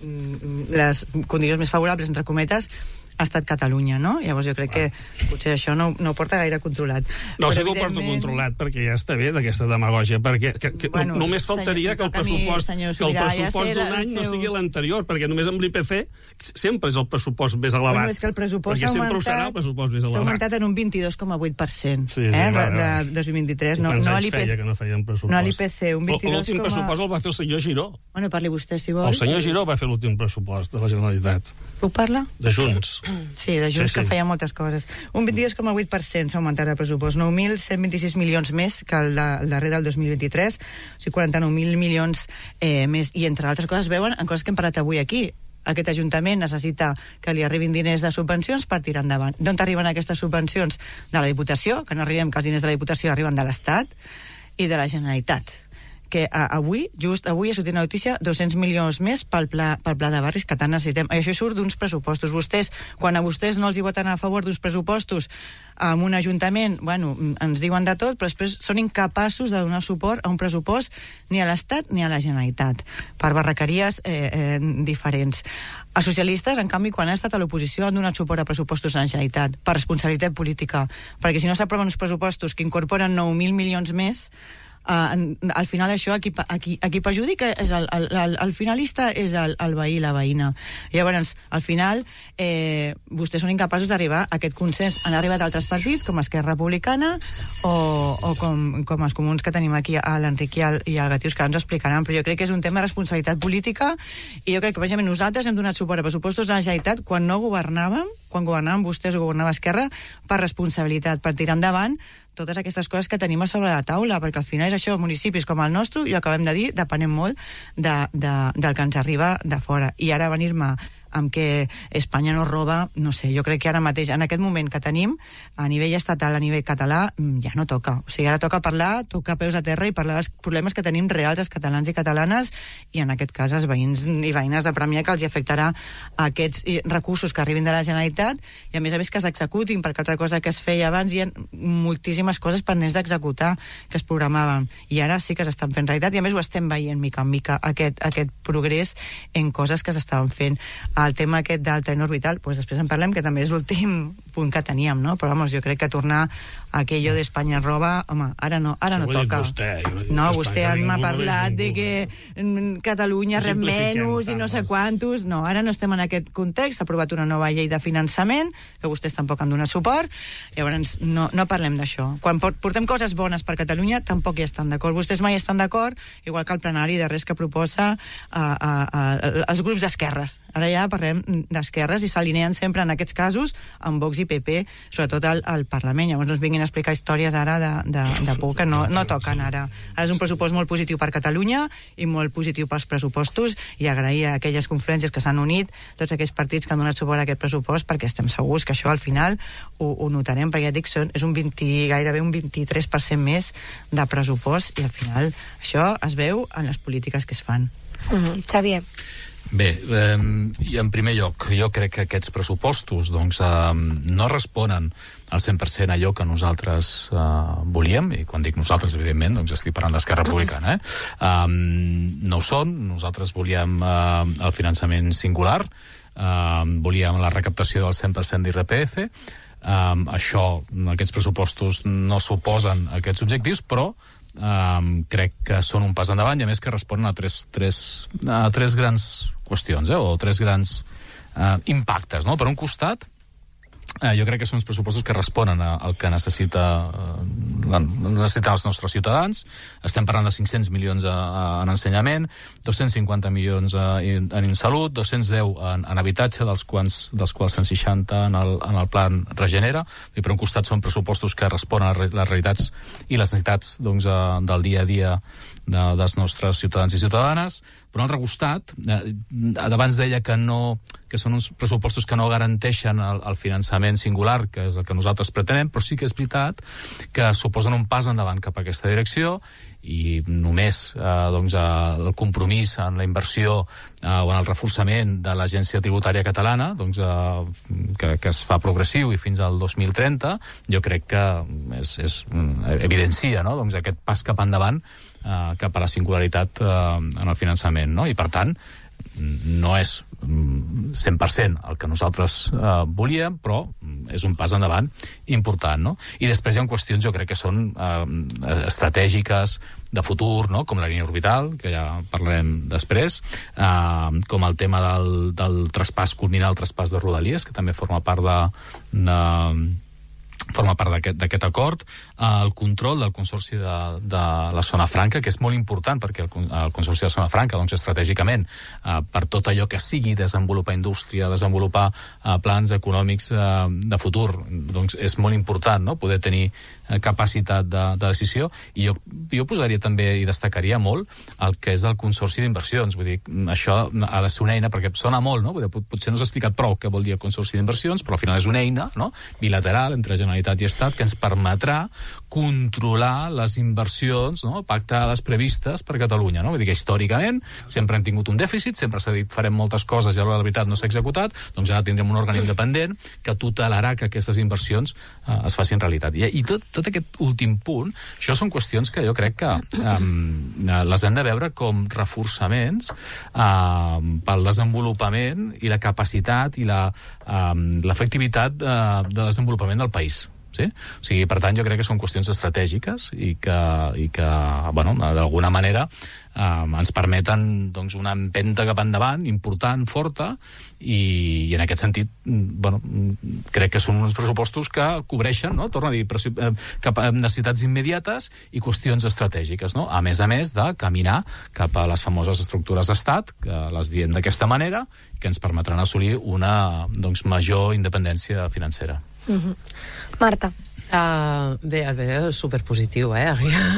C: mm, les condicions més favorables, entre cometes, ha estat Catalunya, no? Llavors jo crec que potser això no, no ho porta gaire controlat.
B: No, sí que ho porta controlat, perquè ja està bé d'aquesta demagògia, perquè que, que bueno, només faltaria senyor, que el pressupost, mi, que el pressupost d'un any no sigui l'anterior, perquè només amb l'I P C sempre és el pressupost més elevat.
C: Bueno, és que el pressupost
B: perquè sempre ho serà el pressupost més elevat.
C: S'ha augmentat en un vint-i-dos coma vuit per cent
B: sí, sí,
C: eh,
B: va,
C: de, de dos mil vint-i-tres. No, no a l'I P C.
B: Que no feien pressupost.
C: No a l'I P C, un vint-i-dos.
B: L'últim pressupost el va fer el senyor Giró.
C: Bueno, parli vostè, si vol.
B: El senyor Giró va fer l'últim pressupost de la Generalitat.
C: Puc parlar?
B: De Junts.
C: Sí, de Junts, sí, sí. Que feia moltes coses. Un vint-i-dos coma vuit per cent s'ha augmentat el pressupost, nou mil cent vint-i-sis milions més que el, de, el darrer del dos mil vint-i-tres, o sigui, quaranta-nou mil milions eh, més, i entre altres coses veuen en coses que hem parlat avui aquí. Aquest Ajuntament necessita que li arribin diners de subvencions per tirar endavant. D'on arriben aquestes subvencions? De la Diputació, que no arribem que els diners de la Diputació arriben de l'Estat, i de la Generalitat, que a, avui, just avui ha sortit una notícia, dos-cents milions més pel pla, pel pla de barris que tant necessitem. I això surt d'uns pressupostos. Vostès, quan a vostès no els hi voten a favor d'uns pressupostos amb un ajuntament, bueno, ens diuen de tot, però després són incapaços de donar suport a un pressupost ni a l'Estat ni a la Generalitat, per barraqueries eh, eh, diferents. Els socialistes, en canvi, quan han estat a l'oposició, han donat suport a pressupostos a la Generalitat, per responsabilitat política, perquè si no s'aproven uns pressupostos que incorporen nou mil milions més, Uh, al final això a qui, a qui, a qui perjudica és el, el, el, el finalista és el, el veí, la veïna. Llavors, al final eh, vostès són incapaços d'arribar a aquest consens. Han arribat altres partits com Esquerra Republicana o, o com, com els comuns que tenim aquí, a l'Enric i el, i el Gatius, que ens ho explicaran, però jo crec que és un tema de responsabilitat política i jo crec que precisament nosaltres hem donat suport a pressupostos de la Generalitat quan no governàvem, quan governàvem vostès o governava Esquerra, per responsabilitat, per tirar endavant totes aquestes coses que tenim a sobre la taula, perquè al final és això, municipis com el nostre, i ho acabem de dir, depenem molt de, de, del que ens arriba de fora. I ara venir-me amb que Espanya no roba, no sé, jo crec que ara mateix, en aquest moment que tenim, a nivell estatal, a nivell català, ja no toca. O sigui, ara toca parlar, tocar peus a terra i parlar dels problemes que tenim reals els catalans i catalanes, i en aquest cas els veïns i veïnes de Premià, que els hi afectarà aquests recursos que arribin de la Generalitat, i a més a més que s'executin, perquè altra cosa que es feia abans, hi ha moltíssimes coses pendents d'executar, que es programaven, i ara sí que s'estan fent realitat, i a més ho estem veient mica en mica, aquest, aquest progrés en coses que s'estaven fent. El tema aquest del tren orbital, doncs després en parlem, que també és l'últim punt que teníem, no? Però, vamos, jo crec que tornar a aquello d'Espanya roba, home, ara no, ara no toca.
B: Vostè,
C: no, vostè m'ha parlat de que Catalunya rep menys i no sé quantos. No, ara no estem en aquest context. S'ha aprovat una nova llei de finançament, que vostès tampoc han donat suport. Llavors, no, no parlem d'això. Quan portem coses bones per Catalunya, tampoc hi estan d'acord. Vostès mai estan d'acord, igual que el plenari de res que proposa a, a, a, els grups d'esquerres. Ara ja parlem d'esquerres i s'alineen sempre en aquests casos amb Vox i P P, sobretot al, al Parlament. Llavors no ens vinguin a explicar històries ara de, de, de por que no, no toquen ara. Ara és un pressupost molt positiu per Catalunya i molt positiu pels pressupostos, i agrair a aquelles confluències que s'han unit, tots aquells partits que han donat suport a aquest pressupost, perquè estem segurs que això al final ho, ho notarem, perquè ja dic, són, és un vint, gairebé un vint-i-tres per cent més de pressupost, i al final això es veu en les polítiques que es fan.
A: Mm-hmm. Xavier.
D: Bé, eh, i en primer lloc, jo crec que aquests pressupostos doncs, eh, no responen al cent per cent allò que nosaltres eh, volíem, i quan dic nosaltres, evidentment, doncs estic parlant d'Esquerra Republicana, eh? Um, no ho són. Nosaltres volíem uh, el finançament singular, uh, volíem la recaptació del cent per cent d'I R P F, um, això, aquests pressupostos no suposen aquests objectius, però um, crec que són un pas endavant, i a més que responen a tres, tres, a tres grans qüestions, eh? o tres grans uh, impactes, no? Per un costat, Eh, jo crec que són uns pressupostos que responen al que necessita, eh, necessiten els nostres ciutadans. Estem parlant de cinc-cents milions a, a, en ensenyament, dos-cents cinquanta milions a, en, en salut, dos-cents deu en, en habitatge, dels quals, dels quals cent seixanta en el, en el plan Regenera. I per un costat són pressupostos que responen a les realitats i les necessitats doncs, a, del dia a dia de, dels nostres ciutadans i ciutadanes. Per un altre costat, eh, abans deia que no que són uns pressupostos que no garanteixen el, el finançament singular, que és el que nosaltres pretenem, però sí que és veritat que suposen un pas endavant cap a aquesta direcció, i només eh, doncs, el compromís en la inversió eh, o en el reforçament de l'Agència Tributària Catalana, doncs, eh, que, que es fa progressiu i fins al dos mil trenta, jo crec que és, és, evidencia, no? doncs, aquest pas cap endavant eh, cap a la singularitat eh, en el finançament, no? I per tant no és cent per cent el que nosaltres eh, volíem, però és un pas endavant important, no? I després hi ha qüestions, jo crec que són eh, estratègiques de futur, no? Com la línia orbital, que ja parlarem després, eh, com el tema del, del traspàs, culminar el traspàs de Rodalies, que també forma part de... de forma part d'aquest acord, el control del Consorci de, de la Zona Franca, que és molt important perquè el, el Consorci de la Zona Franca, doncs, estratègicament, eh, per tot allò que sigui desenvolupar indústria, desenvolupar eh, plans econòmics eh, de futur, doncs és molt important, no?, poder tenir eh, capacitat de, de decisió, i jo, jo posaria també i destacaria molt el que és el Consorci d'Inversions. Vull dir, això ha de ser una eina, perquè sona molt, no?, potser no s'ha explicat prou què vol dir el Consorci d'Inversions, però al final és una eina, no?, bilateral entre Generalitat i Estat, que ens permetrà controlar les inversions, no?, pactades, previstes per Catalunya, no? Vull dir que històricament sempre hem tingut un dèficit, sempre s'ha dit farem moltes coses i a l'hora de la veritat no s'ha executat, doncs ara tindrem un òrgan independent que tutelarà que aquestes inversions eh, es facin realitat. I, i tot, tot aquest últim punt, això són qüestions que jo crec que eh, les hem de veure com reforçaments eh, pel desenvolupament i la capacitat i la, eh, l'efectivitat eh, de desenvolupament del país. Sí? O sigui, per tant, jo crec que són qüestions estratègiques i que, i que bueno, d'alguna manera eh, ens permeten doncs, una empenta cap endavant important, forta, i, i en aquest sentit bueno, crec que són uns pressupostos que cobreixen, no? Torno a dir, cap a necessitats immediates i qüestions estratègiques, no? A més a més de caminar cap a les famoses estructures d'estat, que les diem d'aquesta manera, que ens permetran assolir una doncs, major independència financera.
A: Mm-hmm. Marta.
E: Uh, bé, el veig superpositiu, eh?
C: Ha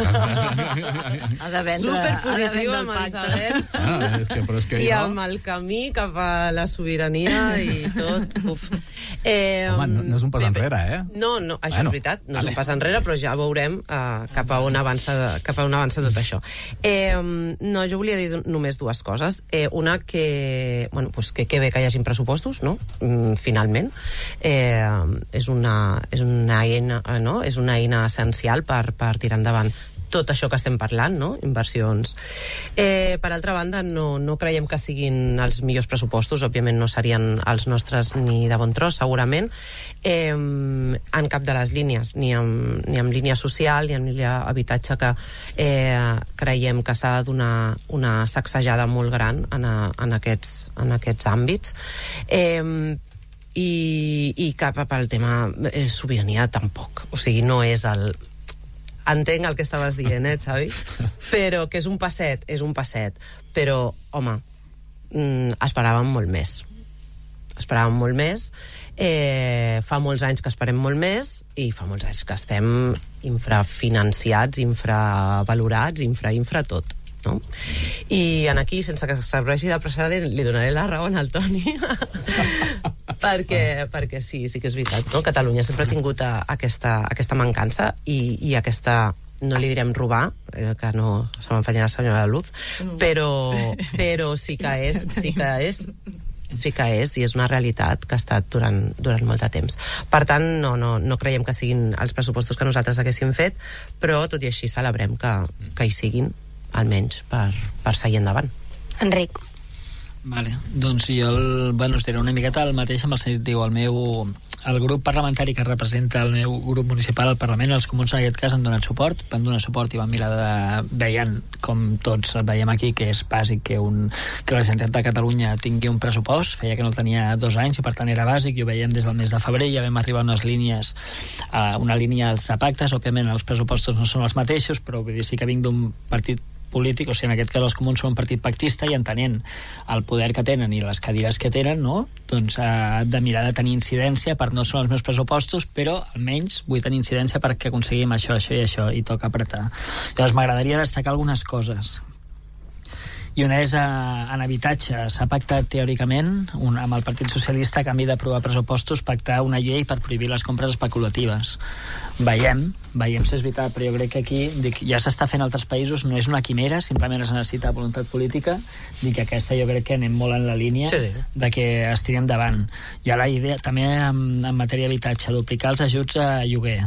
C: de vendre,
E: superpositiu amb els avenços ah, és que, és que i jo... amb el camí cap a la sobirania i tot. Uf. Eh,
D: Home, no, no és un pas bé, enrere, eh?
E: No, no, això bueno, és veritat, no vale. És un pas enrere, però ja veurem uh, cap a on avança, cap a on avança tot això. Eh, no, jo volia dir només dues coses. Eh, una, que, bueno, pues que, que bé que hi hagin pressupostos, no? Mm, finalment. Eh, és una, és una eina no? És una eina essencial per, per tirar endavant tot això que estem parlant, no? Inversions. Eh, per altra banda, no, no creiem que siguin els millors pressupostos, òbviament no serien els nostres ni de bon tros, segurament, eh, en cap de les línies, ni en, ni en línia social, ni en línia habitatge, que eh, creiem que s'ha de donar una sacsejada molt gran en, a, en, aquests, en aquests àmbits. Eh, i, i cap pel tema eh, sobirania tampoc, o sigui, no és el entenc el que estaves dient, eh, Xavi? Però que és un passet, és un passet, però, home, mm, esperàvem molt més esperàvem molt més eh, fa molts anys que esperem molt més i fa molts anys que estem infrafinanciats, infravalorats, infra, infra tot, no? I en aquí, sense que serveixi de precedent, li donaré la raó al Toni perquè, perquè sí, sí que és veritat, no? Catalunya sempre ha tingut a, aquesta, aquesta mancança i, i aquesta no li direm robar, eh, que no se m'enfanya la senyora Luz, però, però sí que és, sí que és sí que és, i és una realitat que ha estat durant, durant molt de temps. Per tant, no, no, no creiem que siguin els pressupostos que nosaltres haguéssim fet, però tot i així celebrem que, que hi siguin, almenys per, per seguir endavant.
A: Enric.
F: Vale, doncs jo el, bueno, us diré una miqueta el mateix amb el sentit, diu, el meu el grup parlamentari que representa el meu grup municipal al Parlament, els comuns en aquest cas han donat suport, van donar suport i van mirar de, veient, com tots veiem aquí, que és bàsic que, un, que la Generalitat de Catalunya tingui un pressupost, feia que no tenia dos anys i per tant era bàsic, i ho veiem des del mes de febrer, ja vam arribar a unes línies a una línia de pactes, òbviament els pressupostos no són els mateixos, però vull dir, sí que vinc d'un partit polític, o sigui, en aquest cas els comuns són un partit pactista i entenent el poder que tenen i les cadires que tenen, no? Doncs eh, de mirar de tenir incidència, per no són els meus pressupostos, però almenys vull tenir incidència perquè aconseguim això, això i això, i toca apretar. Llavors m'agradaria destacar algunes coses. I una és, eh, en habitatge, s'ha pactat teòricament un, amb el Partit Socialista, a canvi d'aprovar pressupostos, pactar una llei per prohibir les compres especulatives. Veiem, veiem si és veritat, però jo crec que aquí dic, ja s'està fent a altres països, no és una quimera, simplement es necessita voluntat política, dic que aquesta jo crec que anem molt en la línia sí. de que es tiri endavant. Hi ha la idea, també en, en matèria d'habitatge, duplicar els ajuts a lloguer.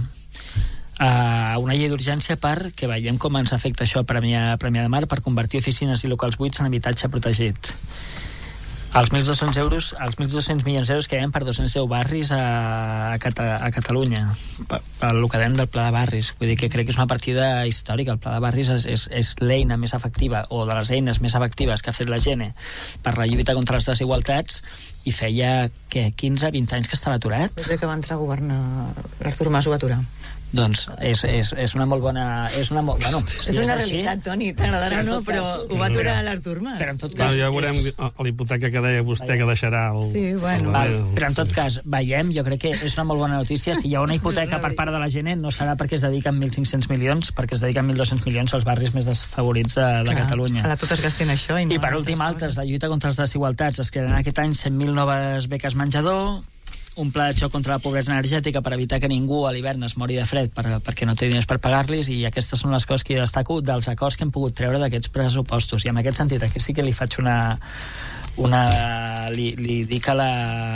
F: Uh, una llei d'urgència perquè veiem com ens afecta això a Premià, a Premià de Mar, per convertir oficines i locals buits en habitatge protegit. Els mil dos-cents euros, els mil dos-cents milions d'euros que hi ha per dos-cents deu barris a, a, Cata, a Catalunya, per, per el que dèiem del Pla de Barris. Vull dir que crec que és una partida històrica. El Pla de Barris és, és, és l'eina més efectiva, o de les eines més efectives que ha fet la Gene per la lluita contra les desigualtats, i feia, què, quinze a vint anys que estava aturat.
C: Des que va entrar a governar l'Artur Mas ho va aturar.
F: Doncs és, és, és una molt bona... És una, molt, bueno,
C: si és una és realitat, així, Toni, t'agradarà o no, però cas, ho va aturar l'Artur Mas.
F: Però en tot cas...
B: No, ja veurem és... l'hipoteca que deia vostè que deixarà el...
C: Sí, bueno.
B: El...
F: Val, però en tot cas, veiem, jo crec que és una molt bona notícia. Si hi ha una hipoteca per part de la gent, no serà perquè es dediquen mil cinc-cents milions, perquè es dediquen mil dos-cents milions als barris més desfavorits de, de Catalunya.
C: Ara tot es gasten això. I, no
F: I per últim, altres, la lluita contra les desigualtats. Es crearan aquest any cent mil noves beques menjador, un pla de xoc contra la pobresa energètica per evitar que ningú a l'hivern es mori de fred per, perquè no té diners per pagar-los, i aquestes són les coses que jo destaco dels acords que hem pogut treure d'aquests pressupostos. I en aquest sentit, aquí sí que li faig una... una li, li dic a la...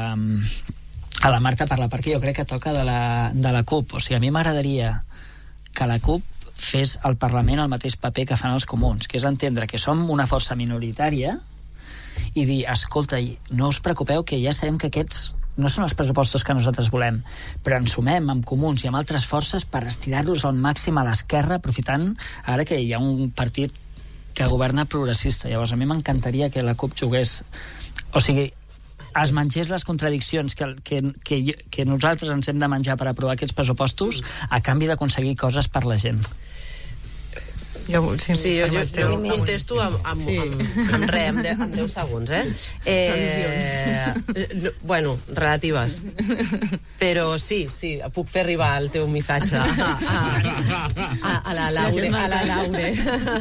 F: a la Marta parlar, perquè jo crec que toca de la, de la CUP. O sigui, a mi m'agradaria que la CUP fes al Parlament el mateix paper que fan els comuns, que és entendre que som una força minoritària i dir, escolta, no us preocupeu, que ja sabem que aquests no són els pressupostos que nosaltres volem, però ens sumem amb comuns i amb altres forces per estirar-los al màxim a l'esquerra, aprofitant ara que hi ha un partit que governa progressista. Llavors a mi m'encantaria que la CUP jugués, o sigui, es mengés les contradiccions que, que, que, que nosaltres ens hem de menjar per aprovar aquests pressupostos a canvi d'aconseguir coses per la gent.
E: Jo, sí, sí, jo, jo, jo contesto amb, amb, sí. amb, amb res, amb, de, amb deu segons, eh? eh bueno, relatives. Però sí, sí, puc fer arribar el teu missatge a, a, a, a la Laure. A la Laure.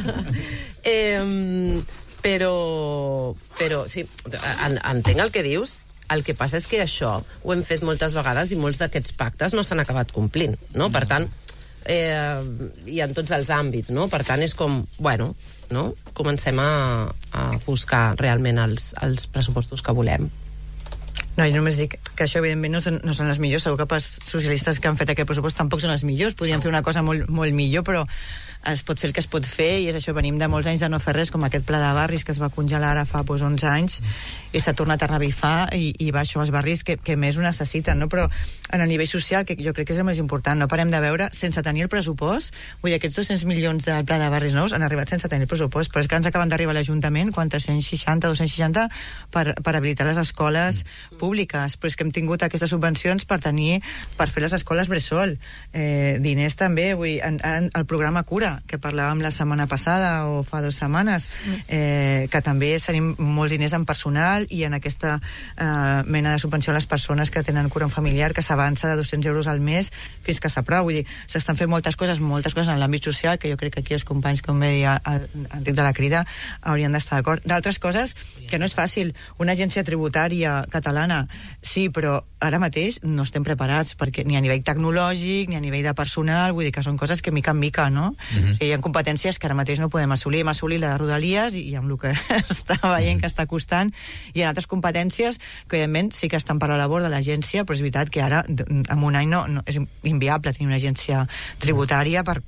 E: eh, però, però, sí, en, entenc el que dius. El que passa és que això ho hem fet moltes vegades i molts d'aquests pactes no s'han acabat complint, no? Per tant, Eh, i en tots els àmbits, no? Per tant, és com, bueno, no? Comencem a, a buscar realment els, els pressupostos que volem.
C: No, jo només dic que això evidentment no són, no són els millors, segur que pels socialistes que han fet aquest pressupost tampoc són els millors, podrien fer una cosa molt, molt millor, però es pot fer el que es pot fer, i és això, venim de molts anys de no fer res, com aquest pla de barris que es va congelar ara fa doncs, onze anys, i s'ha tornat a revifar, i, i va això als barris que, que més ho necessiten, no? Però en el nivell social, que jo crec que és el més important, no parem de veure, sense tenir el pressupost, vull dir, aquests dos-cents milions del pla de barris nous han arribat sense tenir el pressupost, però és que ens acaben d'arribar a l'Ajuntament, quatre-cents seixanta, dos-cents seixanta, per, per habilitar les escoles públiques, però és que hem tingut aquestes subvencions per tenir, per fer les escoles bressol, eh, diners també, vull dir, en, en, el programa Cura, que parlàvem la setmana passada o fa dues setmanes, eh, que també tenim molts diners en personal i en aquesta eh, mena de subvenció a les persones que tenen cura familiar, que s'avança de dos-cents euros al mes fins que s'aprova. Vull dir, s'estan fent moltes coses, moltes coses en l'àmbit social, que jo crec que aquí els companys, com deia Enric de la Crida, haurien d'estar d'acord. D'altres coses que no és fàcil. Una agència tributària catalana perdona, sí, però ara mateix no estem preparats, perquè ni a nivell tecnològic, ni a nivell de personal, vull dir que són coses que mica en mica, no? Mm-hmm. O sigui, hi ha competències que ara mateix no podem assolir. Hem assolit la de Rodalies, i amb el que està veient que està costant, i en altres competències que, evidentment, sí que estan per la labor de l'agència, però és veritat que ara, en un any, no, no és inviable tenir una agència tributària per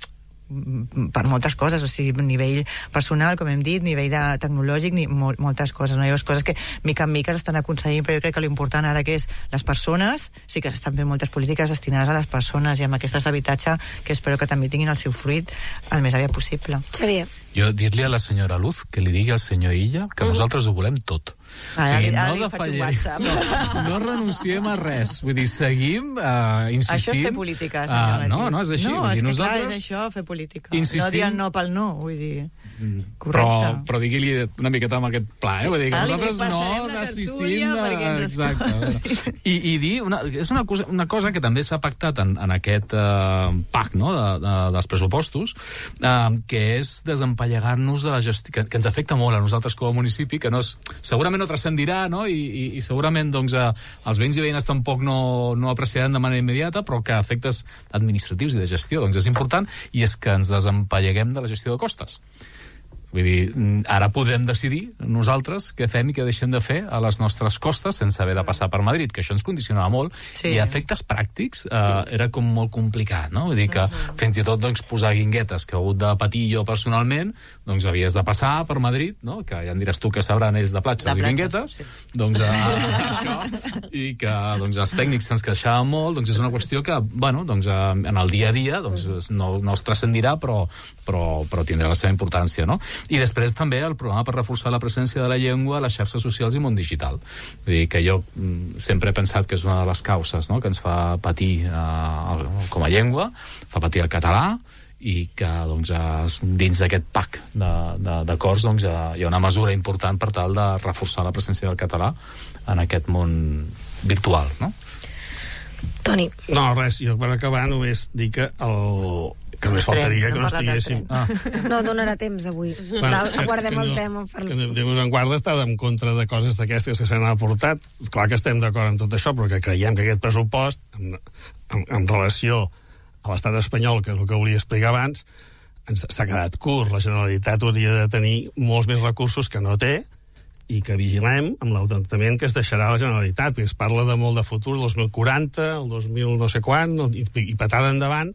C: per moltes coses, o sigui, nivell personal, com hem dit, nivell de tecnològic, ni mol, moltes coses, no? Hi ha coses que mica en mica s'estan aconseguint, però jo crec que l'important ara que és les persones, sí que s'estan fent moltes polítiques destinades a les persones, i amb aquestes d'habitatge que espero que també tinguin el seu fruit el més aviat possible.
A: Xavier.
D: Jo dir-li a la senyora Luz que li digui al senyor Illa que uh-huh. nosaltres ho volem tot.
C: Ah,
D: o sigui,
C: ara,
D: no defallem, no, no renunciem a res. Vull dir, seguim uh, insistint...
C: Això és fer política, senyor.
D: Uh, no, no, és així.
C: No,
D: vull dir,
C: és que
D: nosaltres...
C: clar, és això, fer política.
D: Insistim...
C: No dir el no pel no, vull dir... Correcte.
D: Però, però digui-li una miqueta amb aquest pla, eh? Vull dir que
C: ah,
D: nosaltres no n'assistim...
C: Ens...
D: Exacte. I, I dir, una, és una cosa, una cosa que també s'ha pactat en, en aquest uh, pacte, no?, de, de, dels pressupostos, uh, que és desempallegar-nos de la gestió, que, que ens afecta molt a nosaltres com a municipi, que no és, segurament no transcendirà, no?, i, i, i segurament doncs, eh, els veïns i veïnes tampoc no, no apreciaran de manera immediata, però que a efectes administratius i de gestió doncs és important, i és que ens desempalleguem de la gestió de costes. Vull dir, ara podrem decidir nosaltres què fem i què deixem de fer a les nostres costes sense haver de passar per Madrid, que això ens condicionava molt, sí. I a efectes pràctics eh, era com molt complicat, no? Vull dir que uh-huh. fins i tot doncs, posar guinguetes que he hagut de patir jo personalment, doncs havies de passar per Madrid, no? Que ja em diràs tu que sabran ells de platges de i guinguetes, sí. doncs eh, això, i que doncs, els tècnics se'ns queixaven molt, doncs és una qüestió que, bueno, doncs, eh, en el dia a dia doncs, no, no es transcendirà, però, però, però tindrà la seva importància, no? I després també el programa per reforçar la presència de la llengua a les xarxes socials i món digital. Vull dir que jo mm, sempre he pensat que és una de les causes, no?, que ens fa patir eh, com a llengua, fa patir el català, i que doncs, dins d'aquest pack d'acords doncs, hi ha una mesura important per tal de reforçar la presència del català en aquest món virtual, no?
A: Toni.
B: No, res, jo per acabar només dic que el... que només faltaria que no estiguéssim...
A: Ah. No donarà temps avui. Bueno, guardem el tema. Per...
B: Que Déu nos en guarda està en contra de coses d'aquestes que s'han aportat. Clar que estem d'acord en tot això, però que creiem que aquest pressupost, en, en, en relació a l'estat espanyol, que és el que volia explicar abans, s'ha quedat curt. La Generalitat hauria de tenir molts més recursos que no té, i que vigilem amb l'endeutament que es deixarà a la Generalitat, perquè es parla de molt de futur, el dos mil quaranta, el dos mil no sé quan, i, i patada endavant.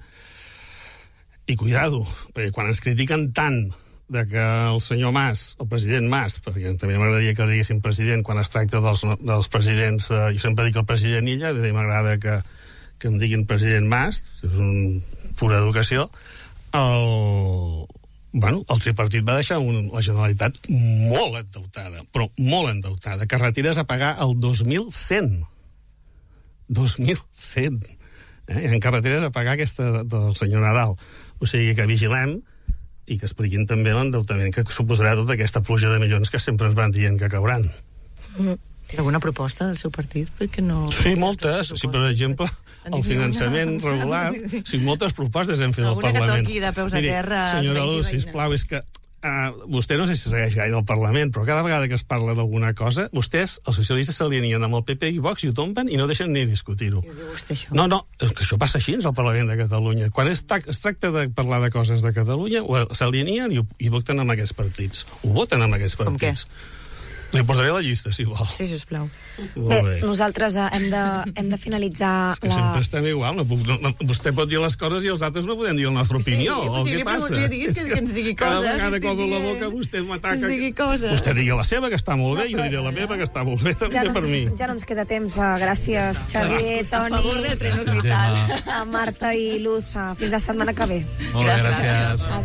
B: I cuidado, perquè quan ens critiquen tant de que el senyor Mas, el president Mas, perquè també m'agradaria que diguéssim president quan es tracta dels, dels presidents, eh, jo sempre dic el president Illa, i m'agrada que, que em diguin president Mas, és una pura educació, el, bueno, el tripartit va deixar un, la Generalitat molt endeutada, però molt endeutada, carreteres a pagar el dos mil cent. dos mil cent. Eh? Hi ha carreteres a pagar aquesta del senyor Nadal. O sigui que vigilem i que expliquin també l'endeutament que suposarà tota aquesta pluja de milions que sempre ens van dient que cauran.
C: Mm. Alguna proposta del seu partit? Perquè no...
B: Sí, moltes. Si, per exemple, el finançament regular... Sí, moltes propostes hem fet al Parlament.
C: Alguna que toqui de peus a terra...
B: Senyora Luz, sisplau, és que Uh, vostè no sé si segueix gaire el Parlament, però cada vegada que es parla d'alguna cosa, vostès, els socialistes, s'alineen amb el P P i Vox i ho tomben i no deixen ni discutir-ho. No, no, que això passa així al Parlament de Catalunya. Quan es, es tracta de parlar de coses de Catalunya, s'alineen i, i voten amb aquests partits. Ho voten amb aquests partits. Com què? Li portaré la llista, si vol.
C: Sí, sisplau.
A: Bé, bé, nosaltres uh, hem, de, hem de finalitzar...
B: És que
A: la...
B: sempre estem igual. No puc, no, vostè pot dir les coses i els altres no podem dir la nostra opinió. Sí, o què passa?
C: Li diguis que, que ens digui coses.
B: Cada vegada que obro la boca vostè m'ataca.
C: Ens digui coses.
B: Vostè digui la seva, que està molt bé, no, jo diré la meva, que està molt bé, també
A: ja no
B: per
A: ens,
B: mi.
A: Ja no ens queda temps. Uh, gràcies, Xavier, Toni,
C: a favor del tren orbital.
A: Marta i Luz. Uh, fins la setmana que ve.
D: Molt bé, gràcies. gràcies.